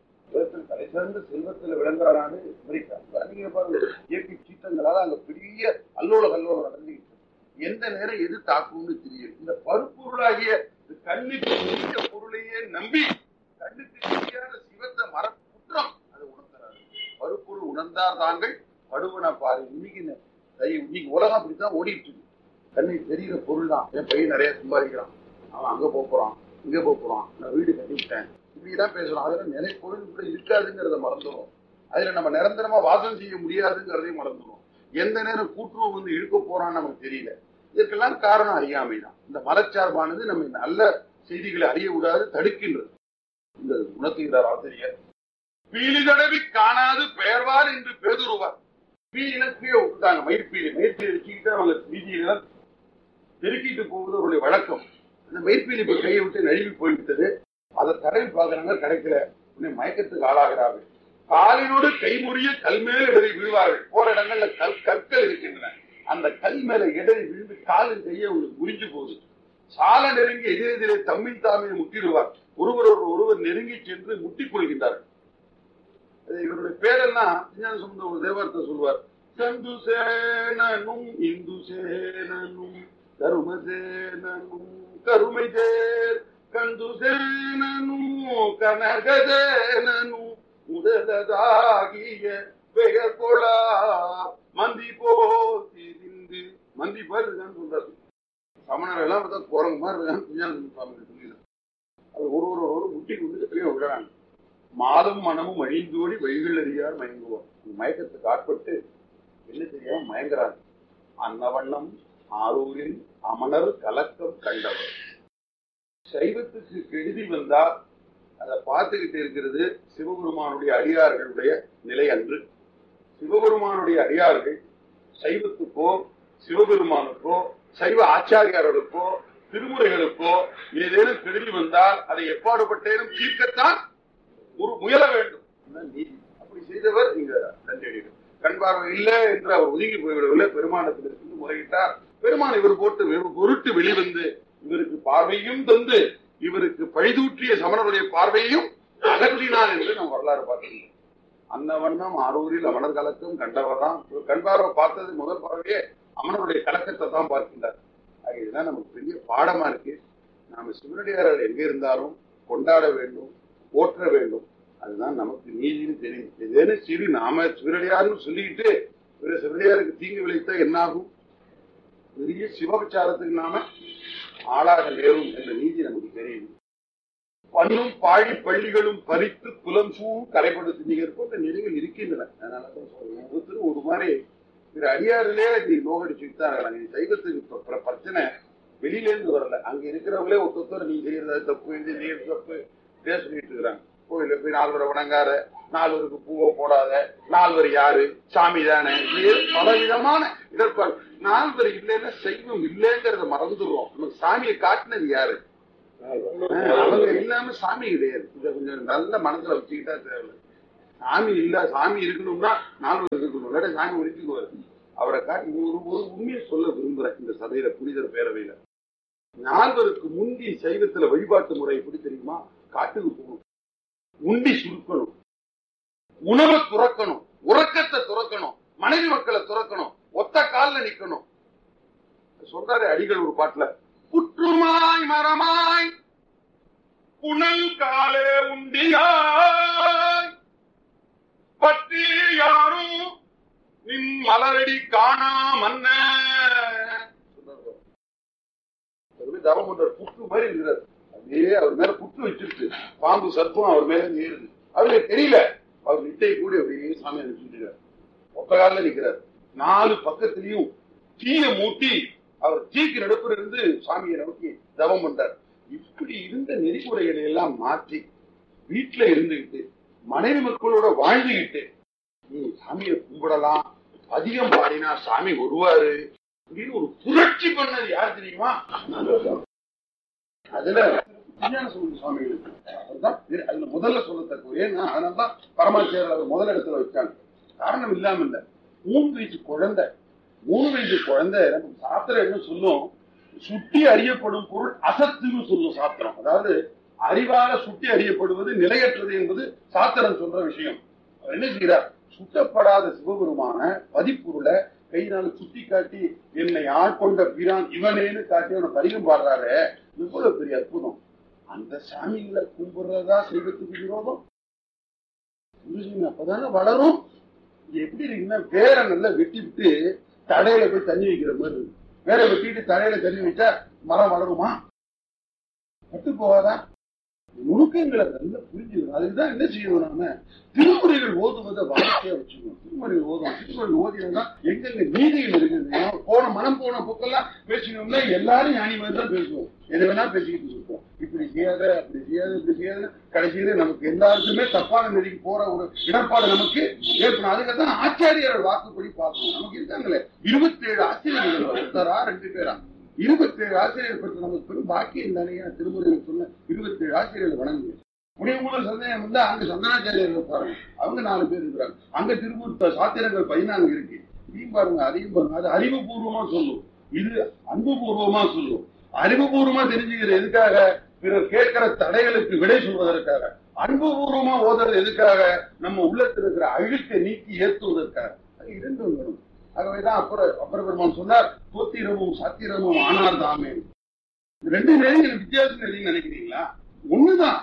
தலை சிறந்த செல்வத்தில் விளங்குறாரு அமெரிக்கா. நீங்க பாருங்க, இயற்கை சீற்றங்களால அங்க பெரிய அல்லோல கல்லோலம் நடந்துகிட்டு எந்த நேரம் எது தாக்கும்னு தெரியும். இந்த பருப்பொருளாகிய கண்ணுக்கு தெரிந்த பொருளையே நம்பி கண்ணுக்கு தெரியாத சிவந்த மர குற்றம் அதை உணர்ந்தாரு. பருப்பொருள் உணர்ந்தார் தாங்கள் படுவன பாரு. இன்னைக்கு உலகம் அப்படித்தான் ஓடிட்டு இருக்கு. கண்ணுக்கு தெரிகிற பொருள் தான். என் பையன் நிறைய சம்பாதிக்கிறான், அவன் அங்க போறான் இங்க போறான், நான் வீடு கட்டிவிட்டேன், இப்படிதான் பேசலாம். அதுல நிறைய பொருள் கூட இருக்காதுங்கிறத மறந்துடும். அதுல நம்ம நிரந்தரமா வாசம் செய்ய முடியாதுங்கிறதையும் மறந்துடும். எந்த நேரம் கூட்டுறவு வந்து இழுக்க போறான்னு நமக்கு தெரியல. இதற்கெல்லாம் காரணம் அறியாமைதான். இந்த மதச்சார்பானது நம்ம நல்ல செய்திகளை அறிய விடாது தடுக்கின்றது. இந்த உணர்த்துகிறார் ஆசிரியர். பீலி தடவி காணாது பெயர்வார் என்று பேதுருவார். பீலின கீழே விட்டுட்டாங்க, மயிர்பீலி வச்சுக்கிட்டு அவங்க வீதியில பெருக்கிட்டு போவது அவருடைய வழக்கம். அந்த மயிர்பீலி இப்ப கையை விட்டு நழுவி போய்விட்டது. அதை தடவி பார்க்கறாங்க, கிடைக்கல. மயக்கத்துக்கு ஆளாகிறார்கள். காலினோடு கைமுறிய கல்மேல இடறி விழுவார்கள். போற இடங்கள்ல கற்கள் இருக்கின்றன. அந்த கல் மேல இடறி விழுந்து காலின் கையை உங்களுக்கு முறிஞ்சு போகுது. சால நெருங்கி எதிரெதிரே தம்மில் தாமே முட்டிடுவார். ஒருவர் நெருங்கி சென்று முட்டிக் கொள்கின்றார்கள். இவருடைய பேரெல்லாம் விஞ்ஞான சம்பந்த ஒரு தேவாரத்தை சொல்வார். சந்து சேனனும் இந்து சேனனும் தருமசேனனும் கருமை சேர் கந்து சேனனும் கனகதேனனும் முதலதாகிய பெயர் கொளா மந்தி போதிந்து மந்தி பேர் இருக்கான்னு சொல்றாரு. சமணர் எல்லாம் குரங்கு மாதிரி இருக்கான்னு சொல்லிடுறாங்க. அது ஒரு முட்டி கொண்டு எப்படியோ விடுறாங்க. மாதம் மனமும் அழிந்தோடி வழிகள் அறியார் மயங்குவோம். மயக்கத்துக்கு ஆட்பட்டு என்ன தெரியாம மயங்குறாங்க. அன்னவண்ணம் ஆரூரில் அமணர் கலக்கம் கண்டவர். சைவத்துக்கு கெடுதி வந்தா அதை பார்த்துக்கிட்டு இருக்கிறது சிவபெருமானுடைய அடியார்களுடைய நிலை அன்று. சிவபெருமானுடைய அடியார்கள் சைவத்துக்கோ சிவபெருமானுக்கோ சைவ ஆச்சாரியார்களுக்கோ திருமுறைகளுக்கோ ஏதேனும் கெடுதி வந்தால் அதை எப்பாடுபட்டேனும் தீர்க்கத்தான் ஒரு முயல வேண்டும். அப்படி செய்தவர் இங்க தண்டடிகள். கண் பார்வை இல்லை என்று அவர் ஒதுங்கி போய்விடவில்லை. பெருமானத்திலிருந்து முறையிட்டார். பெருமான் இவர் போட்டு பொருட்டு வெளிவந்து இவருக்கு பார்வையும் தந்து இவருக்கு பழிதூற்றிய சமணருடைய பார்வையையும் அகற்றினார் என்று நாம் வரலாறு பார்க்கிறோம். அன்னவண்ணம் ஆரூரில் அமணர் கலக்கம் கண்டவர் தான். கண் பார்வை பார்த்தது முதல் பார்வையே அமணருடைய கலக்கத்தை தான் பார்க்கின்றார். இதுதான் நமக்கு பெரிய பாடமா இருக்கு. நாம சிவனடியார்கள் எங்க இருந்தாலும் கொண்டாட வேண்டும், போற்ற வேண்டும். அதுதான் நமக்கு நீதினு தெரியும். ஏதேனு சிறு நாம சிவனடியார்னு சொல்லிக்கிட்டு சிவனடியாருக்கு தீங்கு விளைத்தா என்ன ஆகும்? பெரிய சிவபச்சாரத்துக்கு நாம ஆளாக நேரும் என்ற நீதி நமக்கு தெரியும். பண்ணும் பாழி பள்ளிகளும் பறித்து குலம் சூ கரைப்படுத்தி நீங்க இருக்க நிலைகள் இருக்கின்றன. அதனாலதான் ஒவ்வொருத்தரும் ஒரு மாதிரி அடியாரிலே நீ நோகடிச்சுட்டு தான் இருக்கிறாங்க. சைவத்துக்கு பிரச்சனை வெளியில இருந்து வரல. அங்க இருக்கிறவங்களே ஒருத்தர் நீ செய்யறது தப்பு, இது செய்யறது தப்பு பேசிட்டு இருக்கிறாங்க. கோயில போய் 4 பேரை வணங்காத, 4 பேருக்கு பூவை போடாத, 4 பேர் யாரு, சாமி தானே, பல விதமான இடர்பாடு. 4 பேர் இல்லைன்னா சைவம் இல்லைங்கிறத மறந்துடுறோம். நமக்கு சாமியை காட்டினது யாரு? அவங்க இல்லாம சாமி கிடையாது. இதை கொஞ்சம் நல்ல மனசுல வச்சுக்கிட்டா தேவை. சாமி இல்ல, சாமி இருக்கணும்னா நானும் இருக்கணும், இல்லாட்ட சாமி ஒழிச்சுக்குவாரு. அவரை காட்டி ஒரு உண்மையை சொல்ல விரும்புறேன். இந்த சபையில புனிதர் பேரவையில 4 முந்தி சைவத்துல வழிபாட்டு முறை எப்படி தெரியுமா? காட்டுக்கு போகணும், உண்டி சுருக்கணும், உணவை துறக்கணும், உறக்கத்தை துறக்கணும், மனைவி மக்களை துறக்கணும், ஒத்த காலில் நிக்கணும். சொல்றாரு அடிகள் ஒரு பாட்டுல, புற்றுமாய் மரமாய் புனல் காலே உண்டியாய் பற்றி யாரும் நின் மலரடி காணா மன்ன. தவம் பண்றார், புற்று மாதிரி இருக்கிறார். அப்படியே அவர் மேல புற்று வச்சிருக்கு, பாம்பு சர்ப்பம் அவர் மேல ஏறுது. அவருக்கு தெரியல, அவர் நிட்டை கூடி அப்படியே சாமி அனுப்பிச்சுட்டு ஒத்த காலில் நிற்கிறார். 4 பக்கத்திலையும் தீய மூட்டி அவர் தீக்கு நடுப்புல இருந்து சாமியை நோக்கி தவம் பண்றார். இப்படி இருந்த நெறிமுறைகளை எல்லாம் மாற்றி வீட்டுல இருந்துகிட்டு மனைவி மக்களோட வாழ்ந்துகிட்டு நீ சாமியை கும்பிடலாம், அதிகம் பாடினா சாமி வருவாரு அப்படின்னு ஒரு புரட்சி பண்ணது யார் தெரியுமா? அதுல சுவாமிகளுக்கு அதுல முதல்ல சொல்லத்தக்க. ஏன்னா அதனால்தான் பரமாச்சாரியர் முதல் இடத்துல வச்சாங்க. காரணம் இல்லாம இல்ல. 3 வயசு குழந்தை, 3 வயசு குழந்தை சாத்திரம் என்ன சொல்லும்? சுட்டி அறியப்படும் பொருள் அசத்துன்னு சொல்லும் சாத்திரம். அதாவது அறிவால சுட்டி அறியப்படுவது நிலையற்றது என்பது சாத்திரம் சொல்ற விஷயம். அவர் என்ன செய்யறார்? சுட்டப்படாத சிவபெருமான பதிப்பொருளை கையினால சுட்டி காட்டி என்னை ஆட்கொண்ட பிரான் இவனேன்னு காட்டி அவனை பதிகம் பாடுறாரு. இவ்வளவு பெரிய அற்புதம். அந்த சாமிகளை கும்பிடுறதா சைவத்துக்கு விரோதம்? அப்பதானே வளரும். எப்படி இருக்குன்னா, வேற நல்லா வெட்டி விட்டு தடையில போய் தண்ணி வைக்கிற மாதிரி இருக்கு. வேற வெட்டிட்டு தடையில தண்ணி வச்சா மரம் வளருமா? பட்டு போகாதா? நுணுக்கங்களை நல்லா புரிஞ்சுக்கணும். அதுக்குதான் என்ன செய்யணும்? நாம திருமுறைகள் ஓதுவதை வாழ்க்கையா வச்சுக்கணும். திருமுறைகள் ஓதுவோம். திருமுறைகள் ஓதினா எங்கெங்க நீதிகள் இருக்குது, போன மனம் போன போக்கெல்லாம் பேசினோம்னா எல்லாரும் ஞானி மாதிரி தான் பேசுவோம். எது வேணா பேசிக்கிட்டு இருக்கோம். இப்படி செய்யாத, அப்படி செய்யாத, இப்படி செய்யாத, கடைசியில நமக்கு எல்லாருக்குமே தப்பான நெறிக்கு போற ஒரு இடர்பாடு நமக்கு ஏற்படும். அதுக்குதான் ஆச்சாரியர்கள் வாக்குப்படி பார்க்கணும். நமக்கு இருக்காங்களே 27 ஆசிரியர்கள், ஒருத்தரா 2 பேரா 27 ஆசிரியர் பற்றி நமக்கு பெரும் பாக்கியம் தானே. திருமுறையில் சொன்ன 27 ஆசிரியர்கள் வணங்குங்க. முடிவு சந்தேகம் வந்து அங்க சந்தனாச்சாரியர்கள் பாருங்க, அவங்க 4 பேர் இருக்கிறாங்க. அங்க திருமூர்த்த சாத்திரங்கள் 14 இருக்கு. இதையும் பாருங்க, அதையும் பாருங்க. அது அறிவுபூர்வமா சொல்லும், இது அன்புபூர்வமா சொல்லும். அறிவுபூர்வமா தெரிஞ்சுக்கிற எதுக்காக? பிறர் கேட்கிற தடைகளுக்கு விடை சொல்வதற்காக. அன்புபூர்வமா ஓதுறது எதுக்காக? நம்ம உள்ளத்தில் இருக்கிற அழுக்கை நீக்கி ஏற்றுவதற்காக. அது 2 வரும். ஆகவேதான் அப்பர் பெருமான் சொன்னார், தோத்திரமும் சத்திரமும் ஆனார் தாமே. 2 நெறிகள் வித்தியாசம் நெறின்னு நினைக்கிறீங்களா? ஒண்ணுதான்.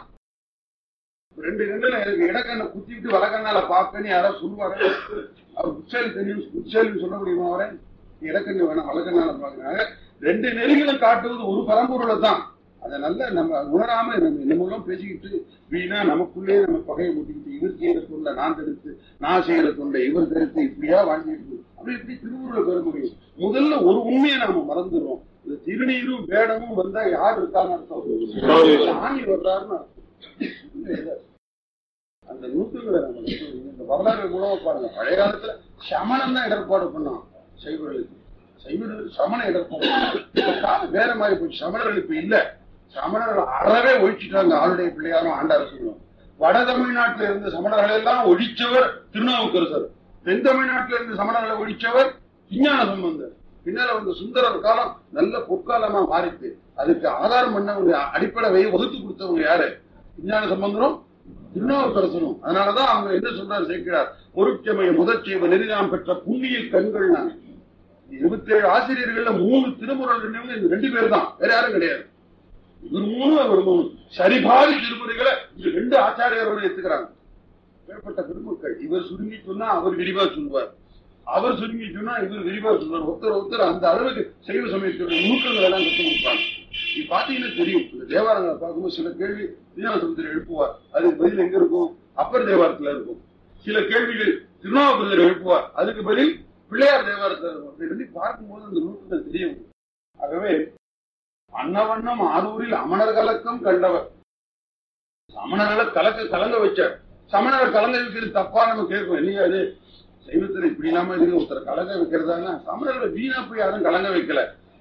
2 எனக்கு இடக்கண்ணை குத்திட்டு வடக்கண்ணால பாப்பேன்னு யாராவது சொல்லுவாரு? அவர் புட்சேலி தெரியும், புட்சேலின்னு சொல்ல முடியுமா? அவரை இடக்கண்ணு வேணாம், வடக்கண்ணால பாக்குறாங்க. 2 நெறிகளும் காட்டுவது ஒரு பரம்பொருளை தான். அதை நல்லா நம்ம உணராம நம்ம மூலம் பேசிக்கிட்டு வீணா நமக்குள்ளே நம்ம பகையை முட்டிக்கிட்டு இவர் செய்யற தொண்டை நான் தடுத்து, நான் செய்யற தொண்டை இவர் தடுத்து, இப்படியா வாழ்ந்துட்டு அப்படி இப்படி திருவுருளை பெற முடியும். முதல்ல ஒரு உண்மையை நாம மறந்துடுறோம். இந்த திருநீரும் வேடமும் வந்தா யார் இருக்கான்னு அர்த்தம்? சாமி வர்றாருன்னு அர்த்தம். அந்த நூற்றுகளை நம்ம இந்த வரலாறு மூலமா பாருங்க. பழைய காலத்துல சமணம் தான் இடர்பாடு பண்ணோம் சைவர்களுக்கு. சைவர்களுக்கு சமண இடர்பாடு வேற மாதிரி போச்சு. சமணர்கள் இப்ப இல்ல. சமணர்கள் அறவே ஒழிச்சுட்டாங்க. ஆளுடைய பிள்ளையாரும் ஆண்டார சொல்லுவோம். வட தமிழ்நாட்டில இருந்த சமணர்களை எல்லாம் ஒழிச்சவர் திருநாவுக்கரசர். தென் தமிழ்நாட்டில இருந்த சமணர்களை ஒழிச்சவர் விஞ்ஞான சம்பந்தர். பின்னால வந்து சுந்தரர் காலம் நல்ல பொற்காலமா மாறிட்டு அதுக்கு ஆதாரம் பண்ணவங்க, அடிப்படை வகுத்து கொடுத்தவங்க யாரு? விஞ்ஞான சம்பந்தரும் திருநாவுக்கரசரும். அதனாலதான் அவங்க என்ன சொல்றாரு சேர்க்கிறார், பொருட்சமய முதற்செய்வ நெறிதாம் பெற்ற புண்ணிய கண்கள். நான் 27 ஆசிரியர்கள்ல 3 திருமுறை 2 பேர் தான், வேற யாரும் கிடையாது. இவர் 3 அவர் 3 சரிபாதி திருமுறைகளை 2 ஆச்சாரியர்கள் எடுத்துக்கிறாங்க. ஏற்பட்ட பெருமக்கள். இவர் சுருங்கி சொன்னா அவர் விரிவா சொல்லுவார், அவர் சுருங்கி சொன்னா இவர் விரிவா சொல்லுவார். ஒருத்தர் அந்த அளவுக்கு சைவ சமயத்துடைய நுணுக்கங்கள் எல்லாம் கற்றுக் கொடுப்பாங்க. இது பாத்தீங்கன்னா தெரியும். இந்த தேவாரங்களை பார்க்கும்போது சில கேள்வி விஞ்ஞான சமுத்திரம் எழுப்புவார், அதுக்கு பதில் எங்க இருக்கும்? அப்பர் தேவாரத்துல இருக்கும். சில கேள்விகள் திருநாவுக்கரசர் எழுப்புவார், அதுக்கு பதில் பிள்ளையார் தேவாரத்துல இருக்கும். அப்படி பார்க்கும்போது அந்த நுணுக்கங்கள் தெரியும். ஆகவே அன்னவண்ணம் ஆரூரில் அமணர் கலக்கம் கண்டவர். சமணர்களை கலங்க வச்சார். சமணர் கலங்க வைக்கிறது தப்பா நம்ம கேட்கும். இல்லையா அது சைவத்தில் இப்படி இல்லாம இருக்கு, ஒருத்தர் கலங்க வைக்கிறதானா? சமணர்களை வீணா போய் யாரும் கலங்க வைக்கல.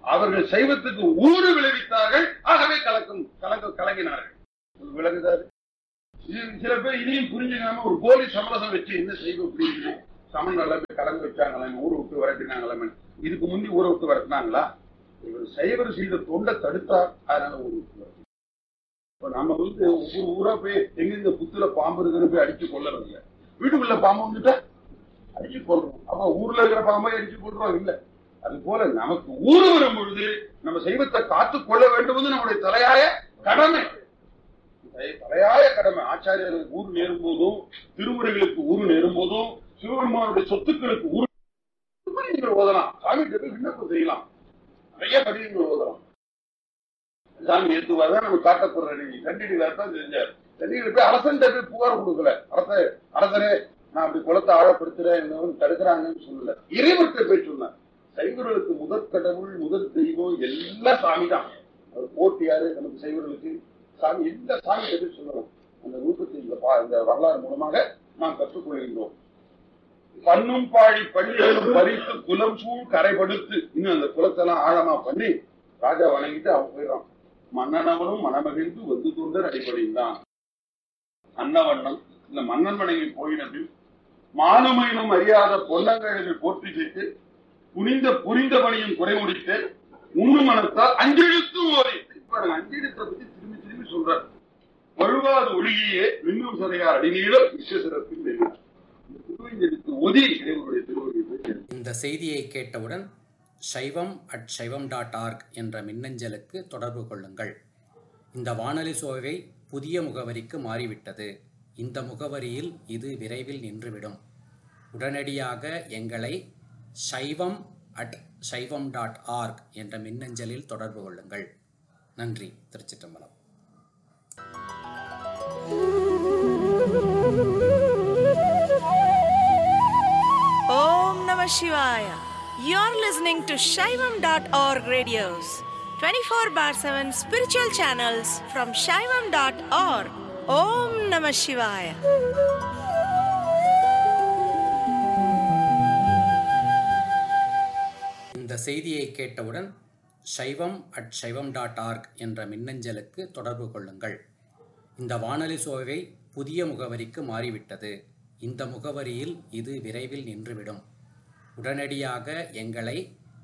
அவர்கள் சைவத்துக்கு ஊறு விளைவித்தார்கள். ஆகவே கலங்கினார்கள். விளங்குதாரு. சில பேர் இதையும் புரிஞ்சுக்காம ஒரு போலி சமரசம் வச்சு என்ன சைவம் புரியுது, சமன் நல்லா போய் கலந்து வச்சாங்களே, ஊரை விட்டு விரட்டினாங்களே. இதுக்கு முந்தி ஊரை விட்டு விரட்டினாங்களா? இவர் சைவர் செய்த தொண்டை தடுத்தார், அதனால ஊரை விட்டு விரட்டினாங்க. இப்ப நம்ம ஒவ்வொரு ஊரா போய் எங்க புத்துல பாம்பு இருக்குன்னு போய் அடிச்சு கொள்ளறதில்ல. வீட்டுக்குள்ள பாம்பு வந்துட்டா அடிச்சு கொள்றோம். அப்ப ஊர்ல இருக்கிற பாம்பை அடிச்சு கொள்றோம் இல்ல. அது போல நமக்கு ஊரு வரும் பொழுது நம்ம சைவத்தை காத்துக் கொள்ள வேண்டும் நம்முடைய தலையாய கடமை. தலையாய கடமை. ஆச்சாரியர்களுக்கு ஊர் நேரும் போதும், திருமுறைகளுக்கு ஊர் நேரும் போதும், சிவபெருமானுடைய சொத்துக்களுக்கு ஊர் நீங்கள் ஓதலாம். சாமி விண்ணப்பம் செய்யலாம். நிறைய பதிவுகள் ஓதலாம். சாமி ஏற்றுவாதான் நம்ம காட்டப்படுற கண்டிப்பாக செஞ்சார். கண்டிப்பா போய் அரசன் போய் புகார் கொடுக்கல. அரசரே நான் அப்படி குளத்தை ஆழப்படுத்துறேன் தடுக்கிறாங்கன்னு சொல்லல. இறைவர்கிட்ட போய் சொன்னார். சைவர்களுக்கு முதற் கடவுள், முதல் தெய்வம் எல்லாம் சாமி தான். அவர் போட்டியாரு நமக்கு சைவர்களுக்கு சாமி எல்லா சாமி எது சொல்லணும். அந்த ரூபத்தை இந்த வரலாறு மூலமாக நாம் கற்றுக்கொள்கின்றோம். பண்ணும் பாழி பள்ளிகளும் பறித்து குலம் சூழ் கரைபடுத்து இன்னும் அந்த குலத்தெல்லாம் ஆழமா பண்ணி ராஜா வணங்கிட்டு அவன் போயிடறான். மன்னனவனும் மனமகிழ்ந்து வந்து தொண்டர் அடிப்படைந்தான். அன்னவண்ணம் இந்த மன்னன் வணங்கி போயினபில் மானுமையினும் அறியாத பொன்னங்கைகள் போற்றி செய்து புரிந்த பணியும் குறை முடித்து உண்ணு மனத்தால் அஞ்செழுத்தும் ஓரி. அஞ்செழுத்தை பத்தி திரும்பி திரும்பி சொல்றார். வழுவாது ஒழுகியே மின்னும் சரையார் அடிநீளம் விஸ்வசிறப்பில் ஒதி இறைவனுடைய திருவருளை. இந்த செய்தியை கேட்டவுடன் shaivam@shaivam.org என்ற மின்னஞ்சலுக்கு தொடர்பு கொள்ளுங்கள். இந்த வானொலி சோவை புதிய முகவரிக்கு மாறிவிட்டது. இந்த முகவரியில் இது விரைவில் நின்றுவிடும். உடனடியாக எங்களை shaivam@shaivam.org என்ற மின்னஞ்சலில் தொடர்பு கொள்ளுங்கள். நன்றி. திருச்சிற்றம்பலம். Om Namah Shivaya. You're listening to Shaivam.org radios, 24/7 spiritual channels from Shaivam.org. Om Namah Shivaya. இந்த செய்தியை கேட்டவுடன் shaivam@shaivam.org என்ற மின்னஞ்சலுக்கு தொடர்பு கொள்ளுங்கள். இந்த வானொலி சோவை புதிய முகவரிக்கு மாறிவிட்டது. இந்த முகவரியில் இது விரைவில் நின்றுவிடும். உடனடியாக எங்களை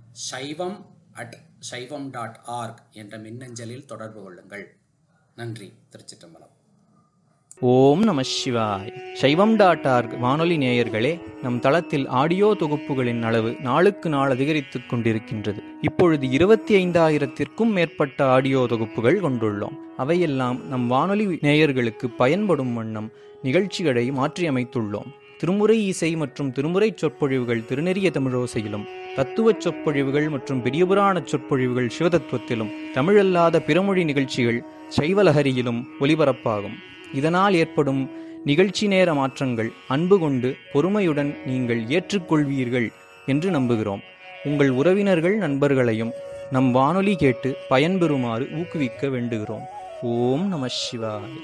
shaivam@shaivam.org என்ற மின்னஞ்சலில் தொடர்பு கொள்ளுங்கள். நன்றி. திருச்சிற்றம்பலம். ஓம் நம சிவாய். சைவம்.org வானொலி நேயர்களே, நம் தளத்தில் ஆடியோ தொகுப்புகளின் அளவு நாளுக்கு நாள் அதிகரித்துக் கொண்டிருக்கின்றது. இப்பொழுது 25,000-க்கும் மேற்பட்ட ஆடியோ தொகுப்புகள் கொண்டுள்ளோம். அவையெல்லாம் நம் வானொலி நேயர்களுக்கு பயன்படும் வண்ணம் நிகழ்ச்சிகளை மாற்றியமைத்துள்ளோம். திருமுறை இசை மற்றும் திருமுறை சொற்பொழிவுகள் திருநெறிய தமிழோசையிலும், தத்துவச் சொற்பொழிவுகள் மற்றும் பெரியபுராண சொற்பொழிவுகள் சிவதத்துவத்திலும், தமிழல்லாத பிறமொழி நிகழ்ச்சிகள் சைவலஹரியிலும் ஒலிபரப்பாகும். இதனால் ஏற்படும் நிகழ்ச்சி நேர மாற்றங்கள் அன்பு கொண்டு பொறுமையுடன் நீங்கள் ஏற்றுக்கொள்வீர்கள் என்று நம்புகிறோம். உங்கள் உறவினர்கள் நண்பர்களையும் நம் வானொலி கேட்டு பயன்பெறுமாறு ஊக்குவிக்க வேண்டுகிறோம். ஓம் நம சிவாய்.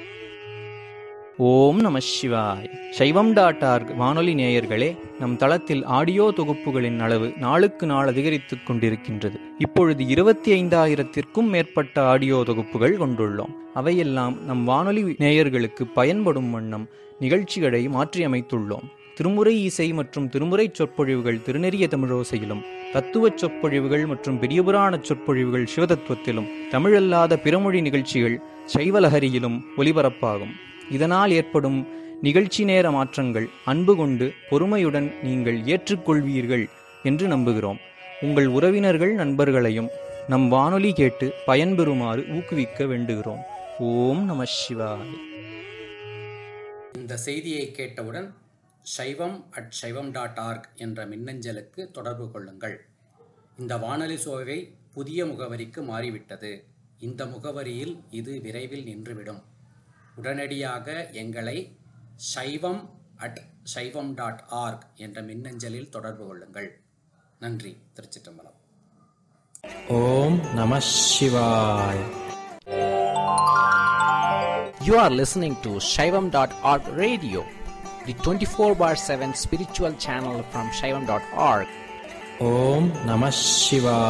ஓம் நம சிவாய். சைவம்.org வானொலி நேயர்களே, நம் தளத்தில் ஆடியோ தொகுப்புகளின் அளவு நாளுக்கு நாள் அதிகரித்துக் கொண்டிருக்கின்றது. இப்பொழுது 25,000-க்கும் மேற்பட்ட ஆடியோ தொகுப்புகள் கொண்டுள்ளோம். அவையெல்லாம் நம் வானொலி நேயர்களுக்கு பயன்படும் வண்ணம் நிகழ்ச்சிகளை மாற்றியமைத்துள்ளோம். திருமுறை இசை மற்றும் திருமுறை சொற்பொழிவுகள் திருநெறிய தமிழோசையிலும், தத்துவச் சொற்பொழிவுகள் மற்றும் பெரியபுராண சொற்பொழிவுகள் சிவதத்துவத்திலும், தமிழல்லாத பிறமொழி நிகழ்ச்சிகள் சைவலஹரியிலும் ஒலிபரப்பாகும். இதனால் ஏற்படும் நிகழ்ச்சி நேர மாற்றங்கள் அன்பு கொண்டு பொறுமையுடன் நீங்கள் ஏற்றுக்கொள்வீர்கள் என்று நம்புகிறோம். உங்கள் உறவினர்கள் நண்பர்களையும் நம் வானொலி கேட்டு பயன்பெறுமாறு ஊக்குவிக்க வேண்டுகிறோம். ஓம் நம சிவாய். இந்த செய்தியை கேட்டவுடன் shaivam@shaivam.org என்ற மின்னஞ்சலுக்கு தொடர்பு கொள்ளுங்கள். இந்த வானொலி சோவை புதிய முகவரிக்கு மாறிவிட்டது. இந்த முகவரியில் இது விரைவில் நின்றுவிடும். உடனடியாக எங்களை shaivam@shaivam.org என்ற மின்னஞ்சலில் தொடர்பு கொள்ளுங்கள். நன்றி. திருச்சிற்றம்பலம். ஓம் நம சிவாய். You are listening to Shaivam.org radio, the 24/7 spiritual channel from Shaivam.org. Om Namah Shivaya.